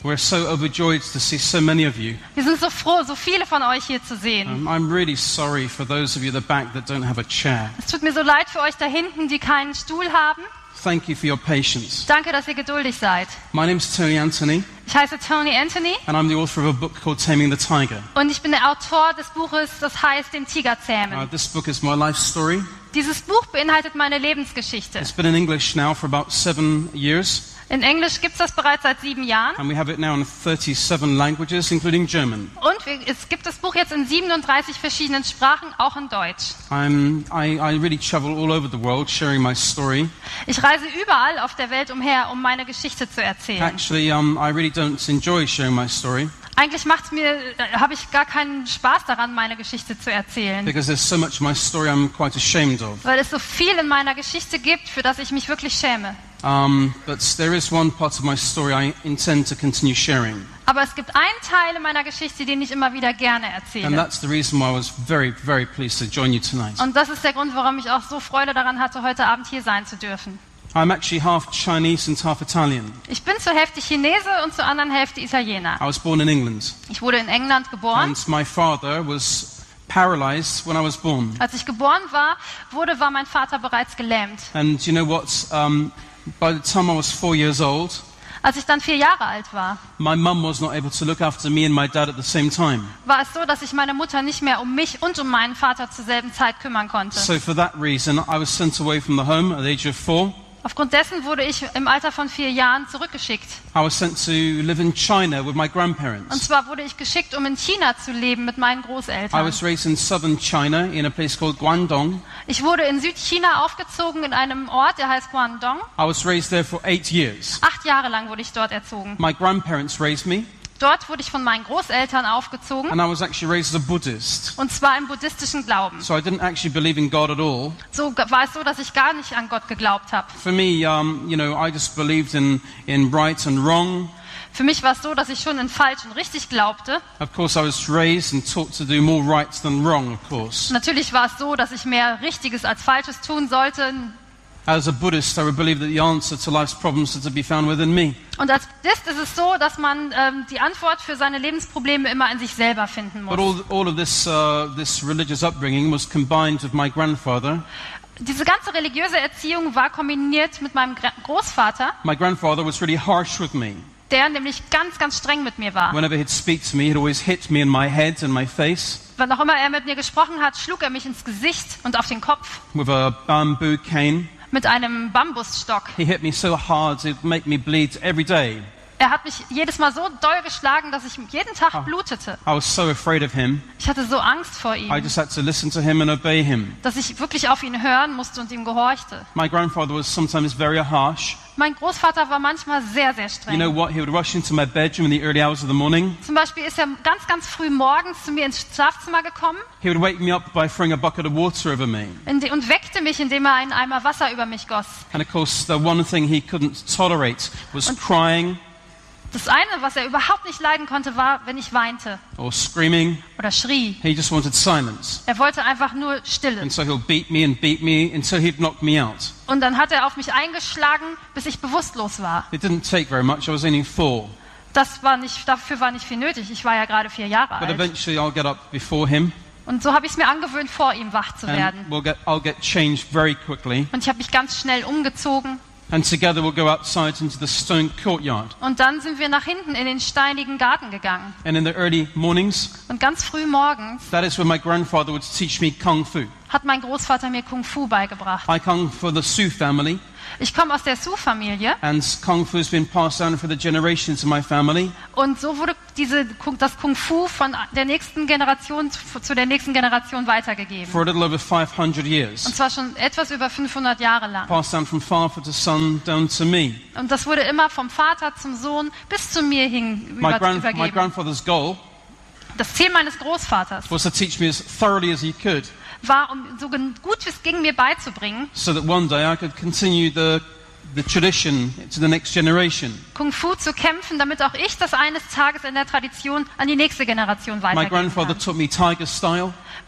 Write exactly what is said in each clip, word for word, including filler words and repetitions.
We're so overjoyed to see so many of you. Wir sind so froh, so viele von euch hier zu sehen. Um, I'm really sorry for those of you at the back that don't have a chair. Es tut mir so leid für euch da hinten, die keinen Stuhl haben. Thank you for your patience. Danke, dass ihr geduldig seid. My name's Tony Anthony, Ich heiße Tony Anthony and I'm the author of a book called Taming the Tiger. und ich bin der Autor des Buches, das heißt Den Tiger zähmen. Uh, this book is my life story. Dieses Buch beinhaltet meine Lebensgeschichte. It's been in English now for about seven years, In Englisch gibt es das bereits seit sieben Jahren. and we have it now in thirty-seven languages, including German. Und wir, es gibt das Buch jetzt in siebenunddreißig verschiedenen Sprachen, auch in Deutsch. I'm, I, I really travel all over the world sharing my story. Ich reise überall auf der Welt umher, um meine Geschichte zu erzählen. Actually, um, I really don't enjoy sharing my story Eigentlich macht's mir, habe ich gar keinen Spaß daran, meine Geschichte zu erzählen, because there's so much of my story I'm quite ashamed of. weil es so viel in meiner Geschichte gibt, für das ich mich wirklich schäme. Um, but there is one part of my story I intend to continue sharing. Aber es gibt einen Teil in meiner Geschichte, den ich immer wieder gerne And erzähle. that's the reason why I was very, very pleased to join you tonight. Und das ist der Grund, warum ich auch so Freude daran hatte, heute Abend hier sein zu dürfen. I'm actually half Chinese and half Italian. Ich bin zur Hälfte Chinese und zur anderen Hälfte Italiener. I was born in England, Ich wurde in England geboren. and my father was paralyzed when I was born. Als ich geboren war, wurde, war mein Vater bereits gelähmt. And you know what? Um, by the time I was four years old, Als ich dann vier Jahre alt war, my mum was not able to look after me and my dad at the same time. war es so, dass sich meine Mutter nicht mehr um mich und um meinen Vater zur selben Zeit kümmern konnte. So for that reason, I was sent away from the home at the age of four. Aufgrund dessen wurde ich im Alter von vier Jahren zurückgeschickt. I was sent to live in China with my Und grandparents. zwar wurde ich geschickt, um in China zu leben mit meinen I Großeltern. was raised in southern China in a place called Guangdong. Ich wurde in Südchina aufgezogen in einem Ort, der heißt Guangdong. I was raised there for eight years. Acht Jahre lang wurde ich dort erzogen. My grandparents raised me, Dort wurde ich von meinen Großeltern aufgezogen, and I was actually raised as a Buddhist. und zwar im buddhistischen Glauben. So I didn't actually believe in God at all. So war es so, dass ich gar nicht an Gott geglaubt habe. For me, um, you know, I just believed in, in right and wrong. Für mich war es so, dass ich schon in falsch und richtig glaubte. Of course, I was raised and taught to do more right than wrong, of course. Natürlich war es so, dass ich mehr Richtiges als Falsches tun sollte. As a Buddhist, I would believe that the answer to life's problems are to be found within me. Und als Buddhist ist es so, dass man ähm, die Antwort für seine Lebensprobleme immer in sich selber finden But muss. all, all of this, uh, this religious upbringing was combined with my grandfather. Diese ganze religiöse Erziehung war kombiniert mit meinem Gra- Großvater, My grandfather was really harsh with me. der nämlich ganz, ganz streng mit mir war. Whenever he'd speak to me, he'd always hit me in my head and my face Wann auch immer er mit mir gesprochen hat, schlug er mich ins Gesicht und auf den Kopf with a bamboo cane. mit einem Bambusstock. He hit me so hard it'd make me bleed every day. Er hat mich jedes Mal so doll geschlagen, dass ich jeden Tag blutete. I was so afraid of him. Ich hatte so Angst vor I ihm, just had to listen to him and obey him. dass ich wirklich auf ihn hören musste und ihm gehorchte. My grandfather was sometimes very harsh. Mein Großvater war manchmal sehr, sehr You streng. know what? He would rush into my bedroom in the early hours of the morning. Zum Beispiel ist er ganz, ganz früh morgens zu mir ins Schlafzimmer gekommen He would wake me up by throwing a bucket of water over me. in die- und weckte mich, indem er einen Eimer Wasser über mich goss. And of course, the one thing he couldn't tolerate was crying Das eine, was er überhaupt nicht leiden konnte, war, wenn ich weinte or screaming. oder schrie. He just wanted silence. Er wollte einfach nur Stille. And so he'll beat me and beat me until he'd knock me out. Und dann hat er auf mich eingeschlagen, bis ich bewusstlos war. It didn't take very much. I was only four. Das war nicht, dafür war nicht viel nötig. Ich war ja gerade vier Jahre But alt. eventually I'll get up before him Und so habe ich es mir angewöhnt, vor ihm wach zu and werden. we'll get, I'll get changed very quickly. Und ich habe mich ganz schnell umgezogen. And together we'll go outside into the stone courtyard. Und dann sind wir nach hinten in den steinigen Garten gegangen. And in the early mornings, Und ganz früh morgens that is when my grandfather would teach me Kung Fu. hat mein Großvater mir Kung Fu beigebracht. I come from the Su family, Ich komme aus der Su-Familie and Kung Fu has been passed down for the generations in my family. und so wurde diese, das Kung Fu von der nächsten Generation zu zu der nächsten Generation weitergegeben. For a little over five hundred years. Und zwar schon etwas über fünfhundert Jahre lang. Passed down from father to son down to me. Und das wurde immer vom Vater zum Sohn bis zu mir hin My, über, grand, my übergeben. grandfather's goal Das Ziel meines Großvaters was to teach me as thoroughly as he could, war, um so gen- gut wie es ging, mir beizubringen, so that one day I could continue the, the tradition to the next generation. Kung Fu zu kämpfen, damit auch ich das eines Tages in der Tradition an die nächste Generation My weitergeben grandfather kann. taught me tiger style. Mein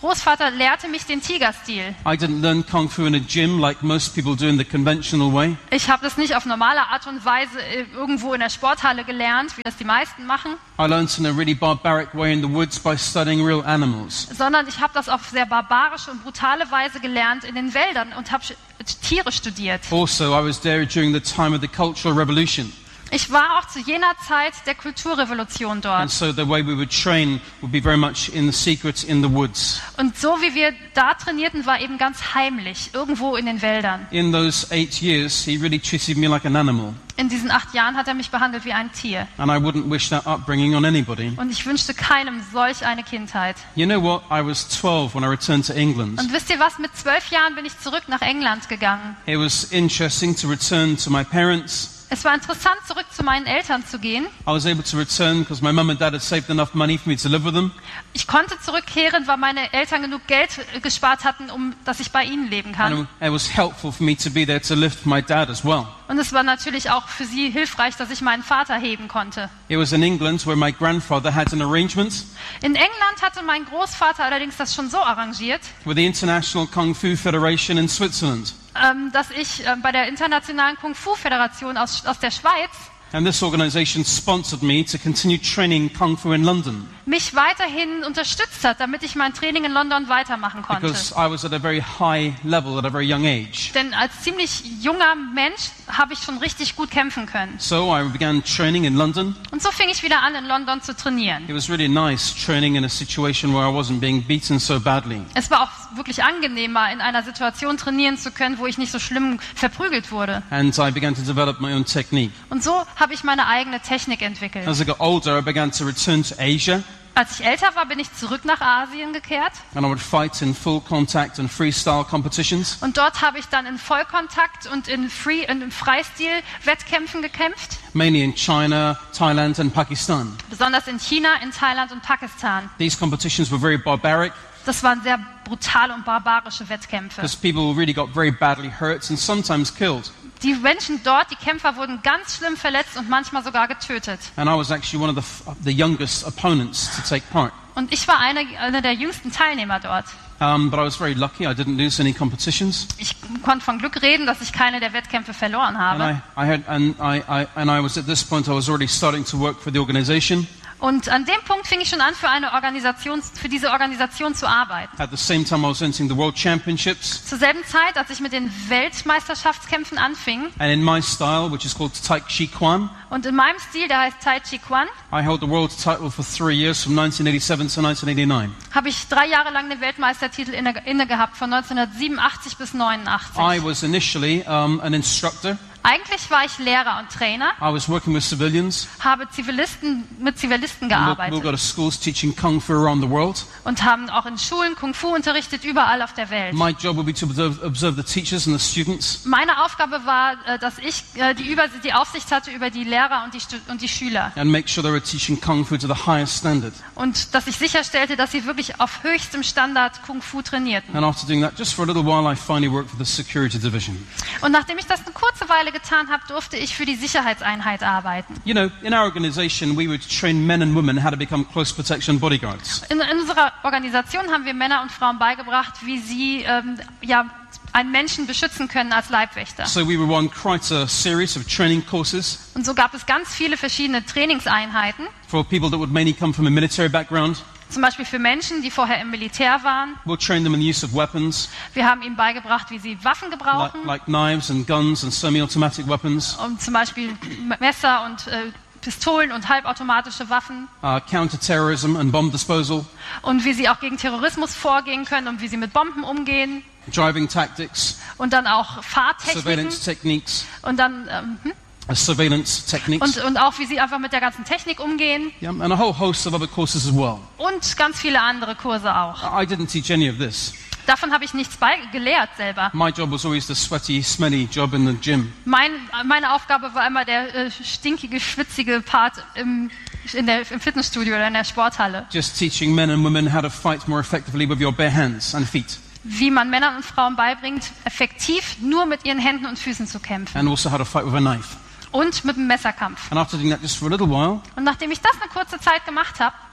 Großvater lehrte mich den Tigerstil. I didn't learn Kung Fu in a gym like most people do in the conventional way. Ich habe das nicht auf normale Art und Weise irgendwo in der Sporthalle gelernt, wie das die meisten machen, I learned in a really barbaric way in the woods by studying real animals. sondern ich habe das auf sehr barbarische und brutale Weise gelernt in den Wäldern und habe Tiere studiert. Also, I was there during the time of the Cultural Revolution. Ich war auch zu jener Zeit der Kulturrevolution And dort. so the way we would train would be very much in the secret in the woods. Und so wie wir da trainierten, war eben ganz heimlich, irgendwo in den Wäldern. In those eight years, he really treated me like an animal. In diesen acht Jahren hat er mich behandelt wie ein Tier. And I wouldn't wish that upbringing on anybody. Und ich wünschte keinem solch eine Kindheit. You know what? I was twelve when I returned to England. Und wisst ihr was? Mit zwölf Jahren bin ich zurück nach England gegangen. It was interesting to return to my parents. Es war interessant, zurück zu meinen Eltern zu gehen. I was able to return because my mum and dad had saved enough money for me to live with them. Ich konnte zurückkehren, weil meine Eltern genug Geld gespart hatten, um dass ich bei ihnen leben kann. And it was helpful for me to be there to live with my dad as well. Und es war natürlich auch für sie hilfreich, dass ich meinen Vater heben konnte. It was in England where my grandfather had an arrangement In England hatte mein Großvater allerdings das schon so arrangiert, with the International Kung Fu Federation in Switzerland. ähm, dass ich äh, bei der Internationalen Kung-Fu-Föderation aus, aus der Schweiz And this organization sponsored me to continue training Kung Fu in London mich weiterhin unterstützt hat, damit ich mein Training in London weitermachen konnte. because I was at a very high level at a very young age. Denn als ziemlich junger Mensch habe ich schon richtig gut kämpfen können. So I began training in London. Und so fing ich wieder an, in London zu trainieren. It was really nice training in a situation where I wasn't being beaten so badly. Es war auch wirklich angenehmer, in einer Situation trainieren zu können, wo ich nicht so schlimm verprügelt wurde. And I began to develop my own technique. Und so habe ich meine eigene Technik entwickelt. As I got older, I began to return to Asia, Als ich älter war, bin ich zurück nach Asien gekehrt. and I would fight in full contact and freestyle competitions. Und dort habe ich dann in Vollkontakt und in, Free, und in Freistil-Wettkämpfen gekämpft. Mainly in China, Thailand and Pakistan. Besonders in China, in Thailand und Pakistan. These competitions were very barbaric Das waren sehr brutale und barbarische Wettkämpfe. because people really got very badly hurt and sometimes killed. Die Menschen dort, die Kämpfer, wurden ganz schlimm verletzt und manchmal sogar getötet. And I was actually one of the, f- the youngest opponents to take part. Und ich war einer eine der jüngsten Teilnehmer dort. Um, but I was very lucky. I didn't lose any competitions. Ich konnte von Glück reden, dass ich keine der Wettkämpfe verloren And habe. I, I had, and I, I, and I was at this point, I was already starting to work for the organization. Und an dem Punkt fing ich schon an, für eine Organisation, für diese Organisation zu arbeiten. At the same time, I was entering the World Championships. Zur selben Zeit, als ich mit den Weltmeisterschaftskämpfen anfing, And in my style, which is called Tai Chi Quan, und in meinem Stil, der heißt Tai Chi Quan, I held the world title for three years from nineteen eighty-seven to nineteen eighty-nine. habe ich drei Jahre lang den Weltmeistertitel inne, inne gehabt, von neunzehnhundertsiebenundachtzig bis I neunundachtzig. was initially um, an instructor. Eigentlich war ich Lehrer und Trainer, I was working with civilians. habe Zivilisten, mit Zivilisten We we gearbeitet got to schools teaching Kung Fu around the world. und haben auch in Schulen Kung Fu unterrichtet, überall auf der Welt. My job would be to observe, observe the teachers and the students Meine Aufgabe war, äh, dass ich äh, die, Über die Aufsicht hatte über die Lehrer und die, Stu und die Schüler and make sure they were teaching Kung Fu to the highest standard. und dass ich sicherstellte, dass sie wirklich auf höchstem Standard Kung Fu trainierten. And after doing that, just for a little while, I finally worked for the security division. Und nachdem ich das eine kurze Weile getan habe, durfte ich für die Sicherheitseinheit arbeiten. You know, in our organization, we would train men and women how to become close protection bodyguards. In, in unserer Organisation haben wir Männer und Frauen beigebracht, wie sie ähm, ja, einen Menschen beschützen können als Leibwächter. So we would run quite a series of training courses Und so gab es ganz viele verschiedene Trainingseinheiten, for people that would mainly come from a military background. zum Beispiel für Menschen, die vorher im Militär waren. We'll train them in the use of weapons, Wir haben ihnen beigebracht, wie sie Waffen like, gebrauchen, like knives and guns and semi-automatic weapons, um zum Beispiel Messer und äh, Pistolen und halbautomatische Waffen, uh, counter-terrorism and bomb disposal, und wie sie auch gegen Terrorismus vorgehen können und wie sie mit Bomben umgehen driving tactics, und dann auch Fahrtechniken surveillance techniques, und dann ähm, hm? uh, surveillance techniques, und, und auch wie sie einfach mit der ganzen Technik umgehen yeah, and a whole host of other courses as well. und ganz viele andere Kurse auch. I didn't teach any of this. Davon habe ich nichts bei gelehrt selber. My job was always the sweaty, smelly job in the gym. Mein, meine Aufgabe war immer der äh, stinkige, schwitzige Part im, in der, im Fitnessstudio oder in der Sporthalle. Just teaching men and women how to fight more effectively with your bare hands and feet, Wie man Männern und Frauen beibringt, effektiv nur mit ihren Händen und Füßen zu kämpfen. and also how to fight with a knife. Und mit dem Messerkampf. And after doing that just for a little while, Und nachdem ich das eine kurze Zeit gemacht habe,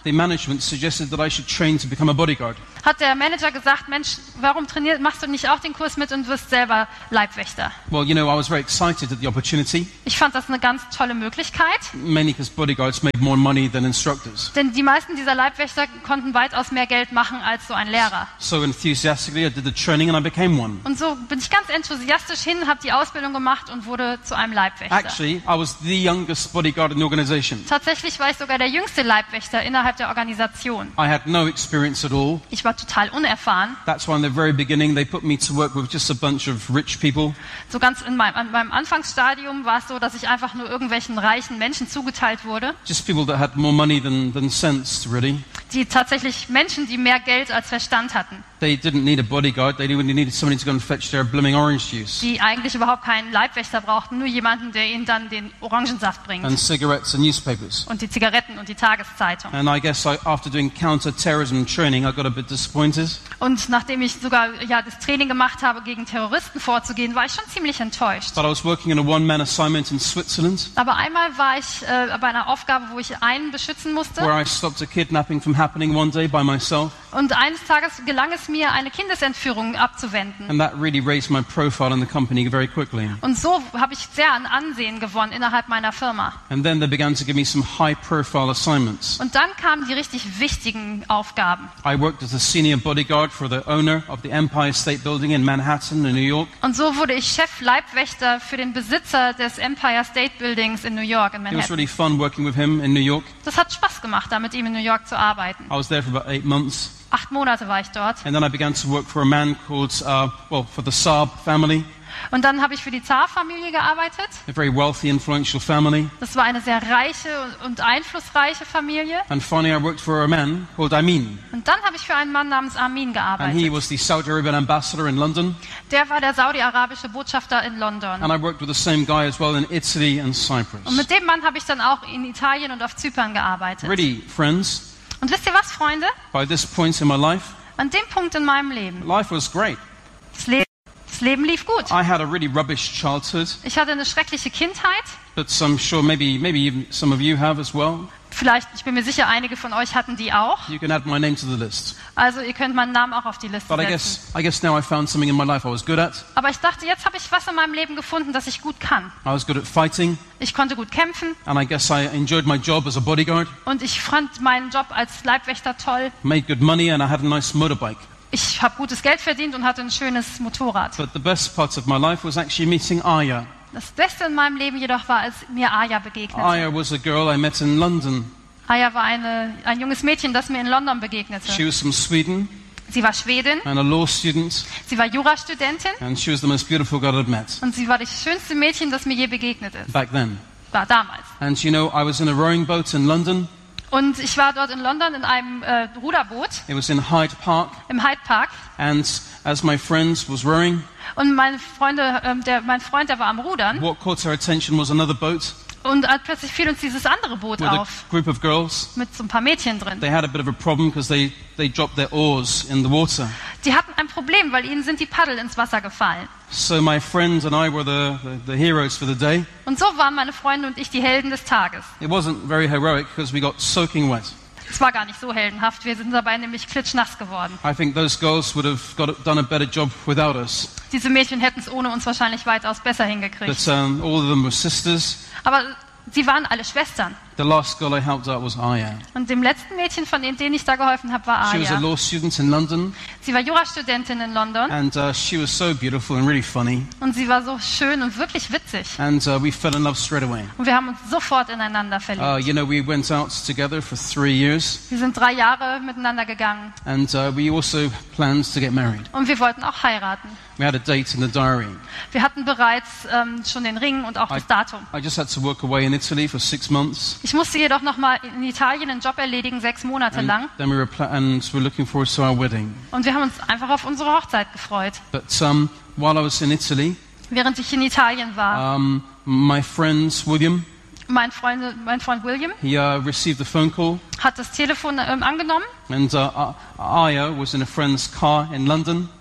the management suggested that I should train to become a bodyguard. hat der Manager gesagt, Mensch, warum trainierst, machst du nicht auch den Kurs mit und wirst selber Leibwächter? Well, you know, I was very excited at the opportunity, Ich fand das eine ganz tolle Möglichkeit, mainly because bodyguards made more money than instructors. denn die meisten dieser Leibwächter konnten weitaus mehr Geld machen als so ein Lehrer. So enthusiastically, I did the training and I became one. Und so bin ich ganz enthusiastisch hin, habe die Ausbildung gemacht und wurde zu einem Leibwächter. Actually, I was the youngest bodyguard in the organization. Tatsächlich war ich sogar der jüngste Leibwächter innerhalb der Organisation. I had no experience at all. Ich war total unerfahren. That's why in the very beginning they put me to work with just a bunch of rich people. So ganz in meinem, an meinem Anfangsstadium war es so, dass ich einfach nur irgendwelchen reichen Menschen zugeteilt wurde. Just people that had more money than, than sense, really. Die tatsächlich Menschen, die mehr Geld als Verstand hatten. They didn't need a bodyguard, they only needed somebody to go and fetch their blooming orange juice. Die eigentlich überhaupt keinen Leibwächter brauchten, nur jemanden, der ihnen dann den Orangensaft bringt. And cigarettes and newspapers. Und die Zigaretten und die Tageszeitung. And I guess I, after doing counter-terrorism training, I got a bit disappointed. Und nachdem ich sogar ja, das Training gemacht habe, gegen Terroristen vorzugehen, war ich schon ziemlich enttäuscht. But I was working in a one-man assignment in Switzerland, Aber einmal war ich äh, bei einer Aufgabe, wo ich einen beschützen musste. where I stopped a kidnapping from happening one day by myself. Und eines Tages gelang es mir, eine Kindesentführung abzuwenden. And that really raised my profile in the company very quickly. Und so habe ich sehr an Ansehen gewonnen innerhalb meiner Firma. And then they began to give me some high-profile assignments. Und dann kamen die richtig wichtigen Aufgaben. I worked as a senior bodyguard for the owner of the Empire State Building in Manhattan, in New York. Und so wurde ich Chef-Leibwächter für den Besitzer des Empire State Buildings in New York, in It was Manhattan. really fun working with him in New York. Das hat Spaß gemacht, da mit ihm in New York zu arbeiten. I was there for about eight months. Acht Monate war ich dort. And then I began to work for a man called, uh, well, for the Saab family, Und dann habe ich für die Zar-Familie gearbeitet. a very wealthy, influential family. Das war eine sehr reiche und einflussreiche Familie. And finally I worked for a man called Amin. Und dann habe ich für einen Mann namens Armin And he gearbeitet. was the Saudi Arabian ambassador in London. Der war der saudi-arabische Botschafter in London. And I worked with the same guy as well in Italy and Und Cyprus. mit dem Mann habe ich dann auch in Italien und auf Zypern gearbeitet. Really, friends, Und wisst ihr was, Freunde? by this point in my life, An dem Punkt in meinem Leben, life was great. das Leben, das Leben lief gut. I had a really rubbish childhood, Ich hatte eine schreckliche Kindheit. but I'm sure maybe, maybe even some of you have as well. Vielleicht, ich bin mir sicher, einige von euch hatten die auch. You can add my name to the list. Also ihr könnt meinen Namen auch auf die Liste But I setzen. guess, I guess now I found something in my life I was good at. Aber ich dachte, jetzt habe ich was in meinem Leben gefunden, das ich gut kann. I was good at fighting, Ich konnte gut kämpfen and I guess I enjoyed my job as a bodyguard, und ich fand meinen Job als Leibwächter toll. made good money, and I had a nice motorbike. Ich habe gutes Geld verdient und hatte ein schönes Motorrad. But the best part of my life was actually meeting Aya. Das Beste in meinem Leben jedoch war, als mir Aya begegnete. Aya was a girl I met in London. Aya war eine, ein junges Mädchen, das mir in London begegnete. She was from Sweden Sie war Schwedin, and a law student, sie war Jurastudentin and she was the most beautiful girl I'd met und sie war das schönste Mädchen, das mir je begegnet ist. back then. War damals. And you know, I was in a rowing boat in London. Und ich war dort in London in einem äh, Ruderboot It was in Hyde Park, im Hyde Park. and as my friend was rowing, Und meine Freunde, ähm, der, mein Freund, der war am Rudern. what caught our attention was another boat Und äh, plötzlich fiel uns dieses andere Boot with a auf, group of girls. mit so ein paar Mädchen drin. They had a bit of a problem because they, they dropped their oars in the water. Die hatten ein Problem, weil ihnen sind die Paddel ins Wasser gefallen. So my friend and I were the, the, the heroes for the day. Und so waren meine Freunde und ich die Helden des Tages. It wasn't very heroic because we got soaking wet. Es war gar nicht so heldenhaft, wir sind dabei nämlich klitschnass geworden. I think those girls would have got, done a better job without us. Diese Mädchen hätten es ohne uns wahrscheinlich weitaus besser hingekriegt. But um, all of them were sisters. Aber sie waren alle Schwestern. The last girl I helped out was Aya. Und dem letzten Mädchen, von dem denen ich da geholfen habe, war She was a Aya. law student in London, Sie war Jurastudentin in London and uh, she was so beautiful and really funny. und sie war so schön und wirklich witzig. And uh, we fell in love straight away. Und wir haben uns sofort ineinander Uh, verliebt. you know, we went out together for three years, Wir sind drei Jahre miteinander gegangen and uh, we also planned to get married. und wir wollten auch heiraten. We had a date in the diary. Wir hatten bereits ähm, schon den Ring und auch I, das Datum. I just had to work away in Italy for six months. Ich musste jedoch noch mal in Italien einen Job erledigen, sechs Monate And lang. then we were pla- and we're looking forward to our wedding. Und wir haben uns einfach auf unsere Hochzeit gefreut. But um, while I was in Italy, Während ich in Italien war, um, my friend William, mein Freund, mein Freund William he uh, received a phone call, hat das Telefon ähm, angenommen. and uh, A- Aya was in a friend's car in London.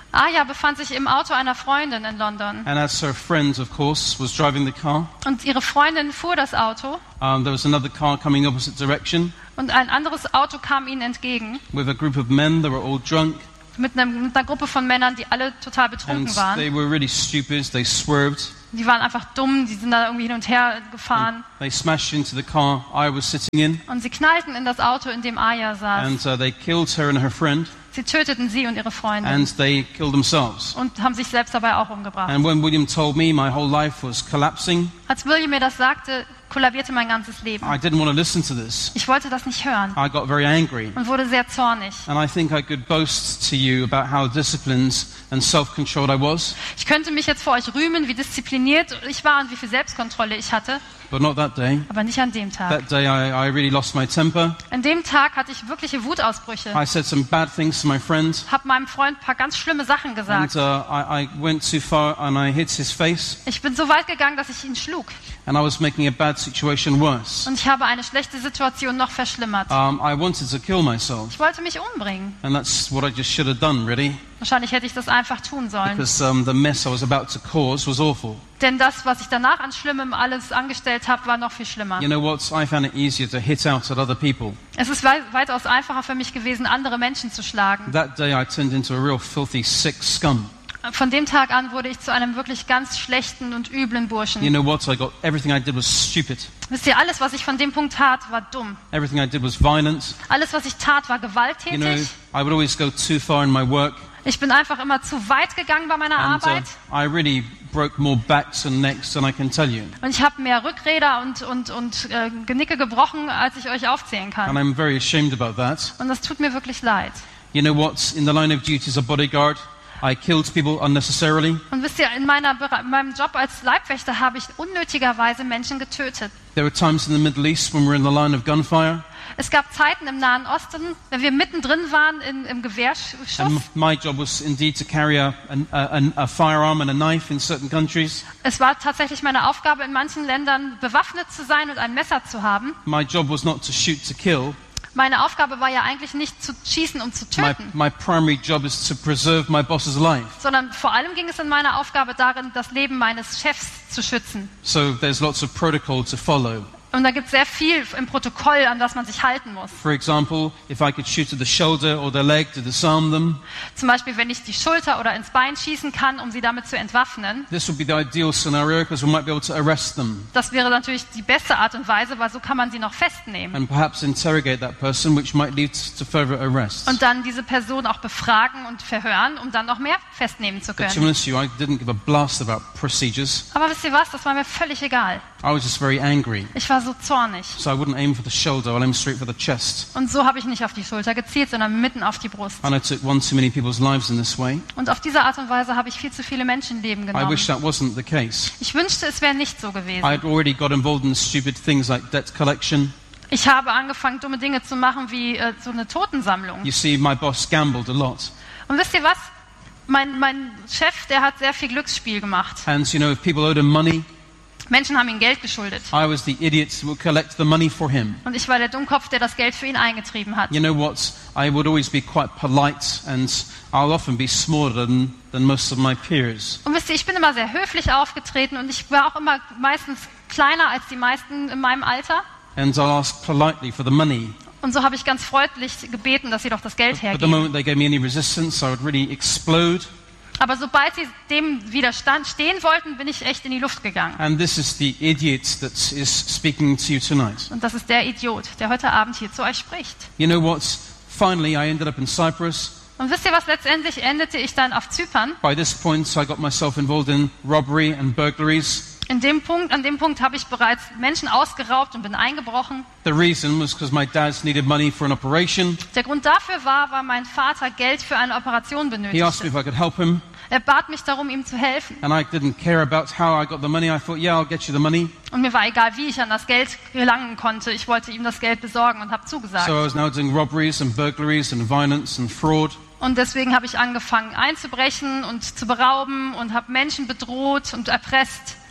Aya befand sich im Auto einer Freundin in London. And as her friend, of course, was driving the car, Und ihre Freundin fuhr das Auto um, there was another car coming the opposite direction und ein anderes Auto kam ihnen entgegen with a group of men. They were all drunk, mit, einem, mit einer Gruppe von Männern, die alle total and betrunken waren. they were really stupid. They swerved. Die waren einfach dumm, die sind da irgendwie hin und her gefahren. They smashed into the car I was sitting in, Und sie knallten in das Auto, in dem Aya saß. and uh, they killed her and her friend, Sie töteten sie und ihre Freundin and they killed themselves. und haben sich selbst dabei auch umgebracht. And when William told me my whole life was collapsing, Als William mir das sagte, kollabierte mein ganzes Leben. I didn't want to listen to this. Ich wollte das nicht hören I got very angry. und wurde sehr zornig. And I think I could boast to you about how disciplined and self-controlled I was, Ich könnte mich jetzt vor euch rühmen, wie diszipliniert ich war und wie viel Selbstkontrolle ich hatte, but not that day. aber nicht an dem Tag. That day I, I really lost my temper. An dem Tag hatte ich wirkliche Wutausbrüche. I said some bad things to my friend, Habe meinem Freund ein paar ganz schlimme Sachen and gesagt. uh, I, I went too far and I hit his face, Ich bin so weit gegangen, dass ich ihn schlug. and I was making a bad situation worse. Und ich habe eine schlechte Situation noch verschlimmert. Um, I wanted to kill myself, Ich wollte mich umbringen. and that's what I just should have done, really, Wahrscheinlich hätte ich das einfach tun sollen. because um, the mess I was about to cause was awful. Denn das, was ich danach an Schlimmem alles angestellt habe, war noch viel schlimmer. You know what? I found it easier to hit out at other people. Es ist wei- weitaus einfacher für mich gewesen, andere Menschen zu schlagen. That day I turned into a real filthy, sick scum. Von dem Tag an wurde ich zu einem wirklich ganz schlechten und üblen Burschen. You know what? I got everything I did was stupid. Wisst ihr, alles, was ich von dem Punkt tat, war dumm. Everything I did was violent. Alles, was ich tat, war You know, gewalttätig. I would always go too far in my work, Ich bin einfach immer zu weit gegangen bei meiner and uh, Arbeit. I really broke more backs and necks than I can tell you. Und ich habe mehr Rückräder und, und, und äh, Genicke gebrochen, als ich euch aufzählen And kann. I'm very ashamed about that. Und das tut mir wirklich leid. You know what? In the line of duty as a bodyguard, I killed people unnecessarily. Und wisst ihr, in, meiner, Bere- in meinem Job als Leibwächter habe ich unnötigerweise Menschen getötet. There were times in the Middle East when we were in the line of gunfire, Es gab Zeiten im Nahen Osten, wenn wir mittendrin waren in, im Gewehrschuss. and my job was indeed to carry a, a, a, a firearm and a knife in certain countries. Es war tatsächlich meine Aufgabe, in manchen Ländern bewaffnet zu sein und ein Messer zu haben. My job was not to shoot to kill. Meine Aufgabe war ja eigentlich nicht zu schießen, um zu My, töten, my primary job is to preserve my boss's life. sondern vor allem ging es in meiner Aufgabe darin, das Leben meines Chefs zu schützen. So there's lots of protocol to follow. Und da gibt es sehr viel im Protokoll, an das man sich halten muss. For example, if I could shoot at the shoulder or the leg to disarm them, Zum Beispiel, wenn ich die Schulter oder ins Bein schießen kann, um sie damit zu entwaffnen. this would be the ideal scenario because we might be able to arrest them Das wäre natürlich die beste Art und Weise, weil so kann man sie noch festnehmen. and perhaps interrogate that person, which might lead to further arrests. Und dann diese Person auch befragen und verhören, um dann noch mehr festnehmen zu But to be können. honest with you, I didn't give a blast about procedures. Aber wisst ihr was, das war mir völlig egal. I was just very angry. Ich war so zornig. So I wouldn't aim for the shoulder, I'll aim straight for the chest. Und so habe ich nicht auf die Schulter gezielt, sondern mitten auf die Brust. And I took one too many people's lives in this way. Und auf diese Art und Weise habe ich viel zu viele Menschenleben I genommen. wish that wasn't the case. Ich wünschte, es wäre nicht so gewesen. I'd already got involved in stupid things like debt collection. Ich habe angefangen, dumme Dinge zu machen, wie äh, so eine Totensammlung. You see, my boss gambled a lot. Und wisst ihr was? Mein, mein Chef, der hat sehr viel Glücksspiel gemacht. And, you know, if people owed him money, Menschen haben ihm Geld geschuldet. I was the idiot who would collect the money for him. Und ich war der Dummkopf, der das Geld für ihn eingetrieben hat. You know what? I would always be quite polite, and I'll often be smaller than, than most of my peers. Und wisst ihr, ich bin immer sehr höflich aufgetreten und ich war auch immer meistens kleiner als die meisten in meinem Alter. And I'll ask politely for the money. Und so habe ich ganz freundlich gebeten, dass sie doch das Geld But the hergeben. moment they gave me any resistance, I would really explode. Aber sobald sie dem widerstand stehen wollten, bin ich echt in die Luft gegangen. And this is the idiot that is speaking to you tonight. Und das ist der Idiot, der heute Abend hier zu euch spricht. You know what? Finally, I ended up in Cyprus. Und wisst ihr was, letztendlich endete ich dann auf Zypern. By this point, I got myself involved in robbery and burglaries. In dem Punkt, an dem Punkt habe ich bereits Menschen ausgeraubt und bin eingebrochen. The reason was because my dad needed money for an operation. Der Grund dafür war, weil mein Vater Geld für eine Operation He asked me benötigte. if I could help him, Er bat mich darum, ihm zu helfen. and I didn't care about how I got the money. I thought, yeah, I'll get you the money. Und mir war egal, wie ich an das Geld gelangen konnte. Ich wollte ihm das Geld besorgen und habe zugesagt. So I was now doing robberies and burglaries and violence and fraud. Und deswegen habe ich angefangen einzubrechen und zu berauben und habe Menschen bedroht und erpresst.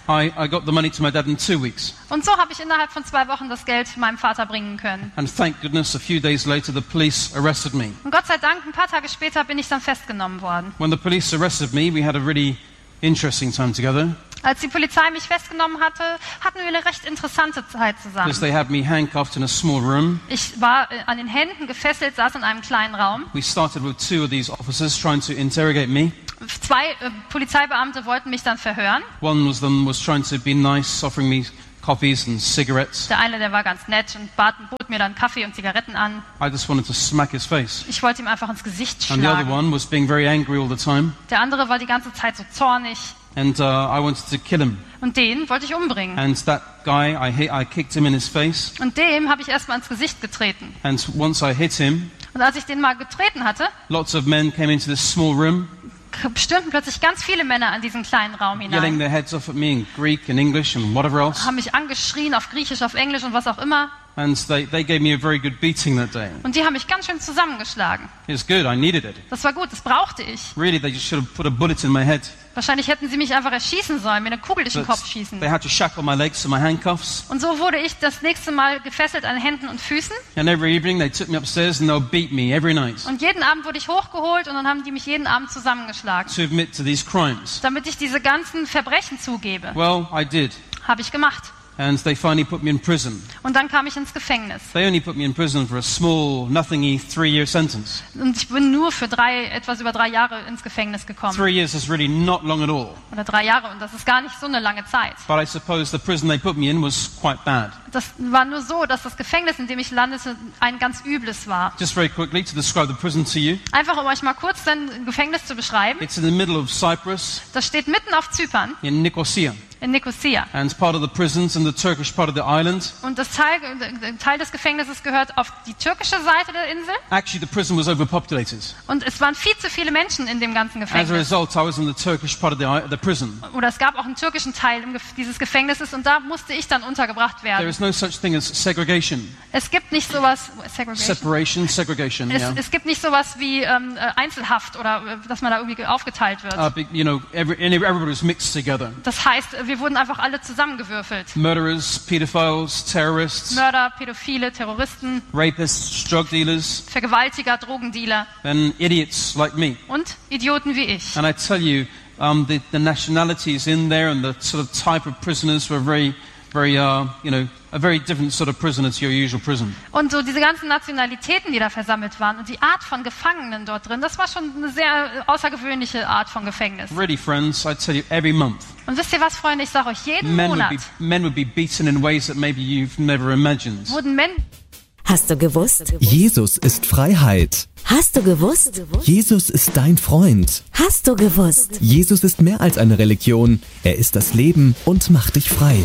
I, I got the money to my dad in two weeks. Und so habe ich innerhalb von zwei Wochen das Geld meinem Vater bringen können. And thank goodness, a few days later, the police arrested me. Und Gott sei Dank, ein paar Tage später bin ich dann festgenommen worden. When the police arrested me, we had a really interesting time together. Als die Polizei mich festgenommen hatte, hatten wir eine recht interessante Zeit zusammen. Because they had me handcuffed in a small room. Ich war äh, an den Händen gefesselt, saß in einem kleinen Raum. We started with two of these officers trying to interrogate me. Zwei äh, Polizeibeamte wollten mich dann verhören. One was them was trying to be nice, offering me coffees and cigarettes. Der eine, der war ganz nett und bat, bot mir dann Kaffee und Zigaretten an. I just wanted to smack his face. Ich wollte ihm einfach ins Gesicht And the other schlagen. one was being very angry all the time. Der andere war die ganze Zeit so zornig. And uh, I wanted to kill him. Und den wollte ich umbringen. And that guy, I hit, I kicked him in his face. Und dem habe ich erstmal ins Gesicht getreten. And once I hit him, Und als ich den mal getreten hatte, lots of men came into this small room, stürmten plötzlich ganz viele Männer an diesen kleinen Raum yelling hinein. their heads off at me in Greek and English and whatever else. Haben mich angeschrien auf Griechisch, auf Englisch und was auch immer. And they, they gave me a very good beating that day. Und die haben mich ganz schön zusammengeschlagen. It was good, I needed it. Das war gut, das brauchte ich. Really, they just should have put a bullet in my head. Wahrscheinlich hätten sie mich einfach erschießen sollen, mir eine Kugel durch den But Kopf schießen. they had to shackle my legs to my handcuffs. Und so wurde ich das nächste Mal gefesselt an Händen und Füßen. And every evening they took me upstairs and they'll beat me every night Und jeden Abend wurde ich hochgeholt und dann haben die mich jeden Abend zusammengeschlagen. to admit to these crimes. Damit ich diese ganzen Verbrechen zugebe. Well, I did. Habe ich gemacht. And they finally put me in prison. Und dann kam ich ins Gefängnis. They only put me in prison for a small, nothingy three-year sentence. Und ich bin nur für drei, etwas über drei Jahre ins Gefängnis gekommen. Three years is really not long at all. Oder drei Jahre und das ist gar nicht so eine lange Zeit. But I suppose the prison they put me in was quite bad. Das war nur so, dass das Gefängnis, in dem ich landete, ein ganz übles war. Just very quickly to describe the prison to you. Einfach um euch mal kurz ein Gefängnis zu beschreiben. It's in the middle of Cyprus, Das steht mitten auf Zypern, in Nicosia. in Nikosia. And it's part of the prisons in the Turkish part of the island. Und das Teil, der Teil des Gefängnisses gehört auf die türkische Seite der Insel. Actually, the prison was overpopulated. Und es waren viel zu viele Menschen in dem ganzen As a Gefängnis. result, I was in the Turkish part of the, i- the prison. Oder es gab auch einen türkischen Teil im Gef- dieses Gefängnisses und da musste ich dann untergebracht There werden. is no such thing as segregation. Es gibt nicht sowas, Segregation. Separation, segregation, Es, yeah. es gibt nicht sowas wie ähm, äh, Einzelhaft oder äh, dass man da irgendwie aufgeteilt wird. Uh, be- you know, every, everybody was mixed together. Das heißt, äh, wir wurden einfach alle zusammengewürfelt. Murderers, pedophiles, terrorists, Mörder, Pädophile, Terroristen, rapists, drug dealers, Vergewaltiger, Drogendealer and idiots like me. und Idioten wie ich. And I tell you, um, the, the nationalities in there and the sort of type of prisoners were very, very, uh, you know, a very different sort of prisoner to your usual prison. Und so diese ganzen Nationalitäten, die da versammelt waren und die Art von Gefangenen dort drin, das war schon eine sehr äh, außergewöhnliche Art von Gefängnis. Really, friends, I tell you, every month, Und wisst ihr was, Freunde, ich sage euch, jeden men would, Monat be, men would be beaten in ways that maybe you've never imagined. wurden Menschen Hast du gewusst? Jesus ist Freiheit. Hast du gewusst? Jesus ist dein Freund. Hast du gewusst? Jesus ist mehr als eine Religion. Er ist das Leben und macht dich frei.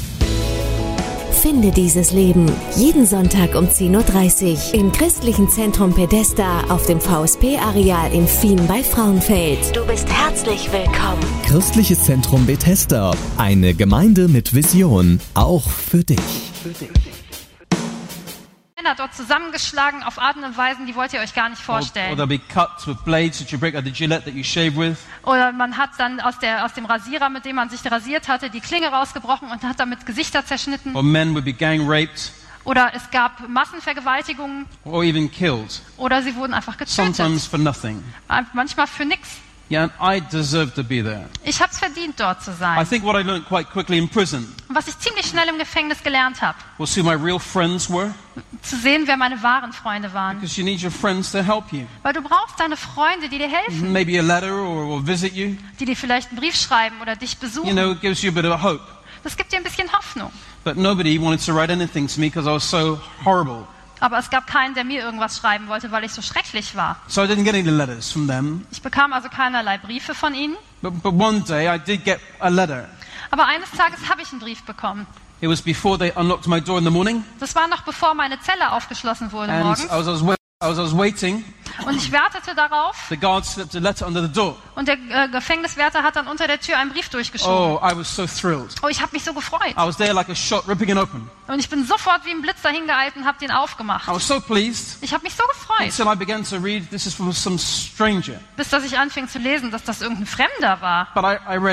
Finde dieses Leben jeden Sonntag um zehn Uhr dreißig im christlichen Zentrum Pedesta auf dem V S P-Areal in Fien bei Frauenfeld. Du bist herzlich willkommen. Christliches Zentrum Bethesda. Eine Gemeinde mit Vision. Auch für dich. Männer dort zusammengeschlagen auf Arten und Weisen, die wollt ihr euch gar nicht Or, or vorstellen. there'll be cuts with blades that you break, like the Gillette that you shave with. Oder man hat dann aus, der, aus dem Rasierer, mit dem man sich rasiert hatte, die Klinge rausgebrochen und hat damit Gesichter zerschnitten. Or men would be gang raped Oder es gab Massenvergewaltigungen or even killed. oder sie wurden einfach getötet. Sometimes for nothing. Manchmal für nichts. Yeah, and I deserve to be there. Ich habe es verdient, dort zu I sein. think what I learned quite quickly in prison Und was ich ziemlich schnell im Gefängnis gelernt habe, was who my real friends were. zu sehen, wer meine wahren Freunde waren. Because you need your friends to help you. Weil du brauchst deine Freunde, die dir helfen, Maybe a letter or, or visit you. die dir vielleicht einen Brief schreiben oder dich You besuchen. know, it gives you a bit of hope. Das gibt dir ein bisschen Hoffnung. But nobody wanted to write anything to me because I was so horrible. Aber es gab keinen, der mir irgendwas schreiben wollte, weil ich so schrecklich war. So I didn't get any letters from them. Ich bekam also keinerlei Briefe von ihnen. But, but one day I did get a letter. Aber eines Tages habe ich einen Brief bekommen. It was before they unlocked my door in the morning. Das war noch bevor meine Zelle aufgeschlossen wurde And morgens. I was, I was, wait- I was, I was waiting. Und ich wartete darauf. The guard slipped a letter under the door. Und der äh, Gefängniswärter hat dann unter der Tür einen Brief durchgeschoben. Oh, I was so thrilled. Oh, ich habe mich so gefreut. I was there like a shot, ripping it open. Und ich bin sofort wie ein Blitz dahin geeilt und habe den aufgemacht. I was so pleased Ich habe mich so gefreut, until I began to read, this is from some stranger. bis dass ich anfing zu lesen, dass das irgendein Fremder war. But I, I read it,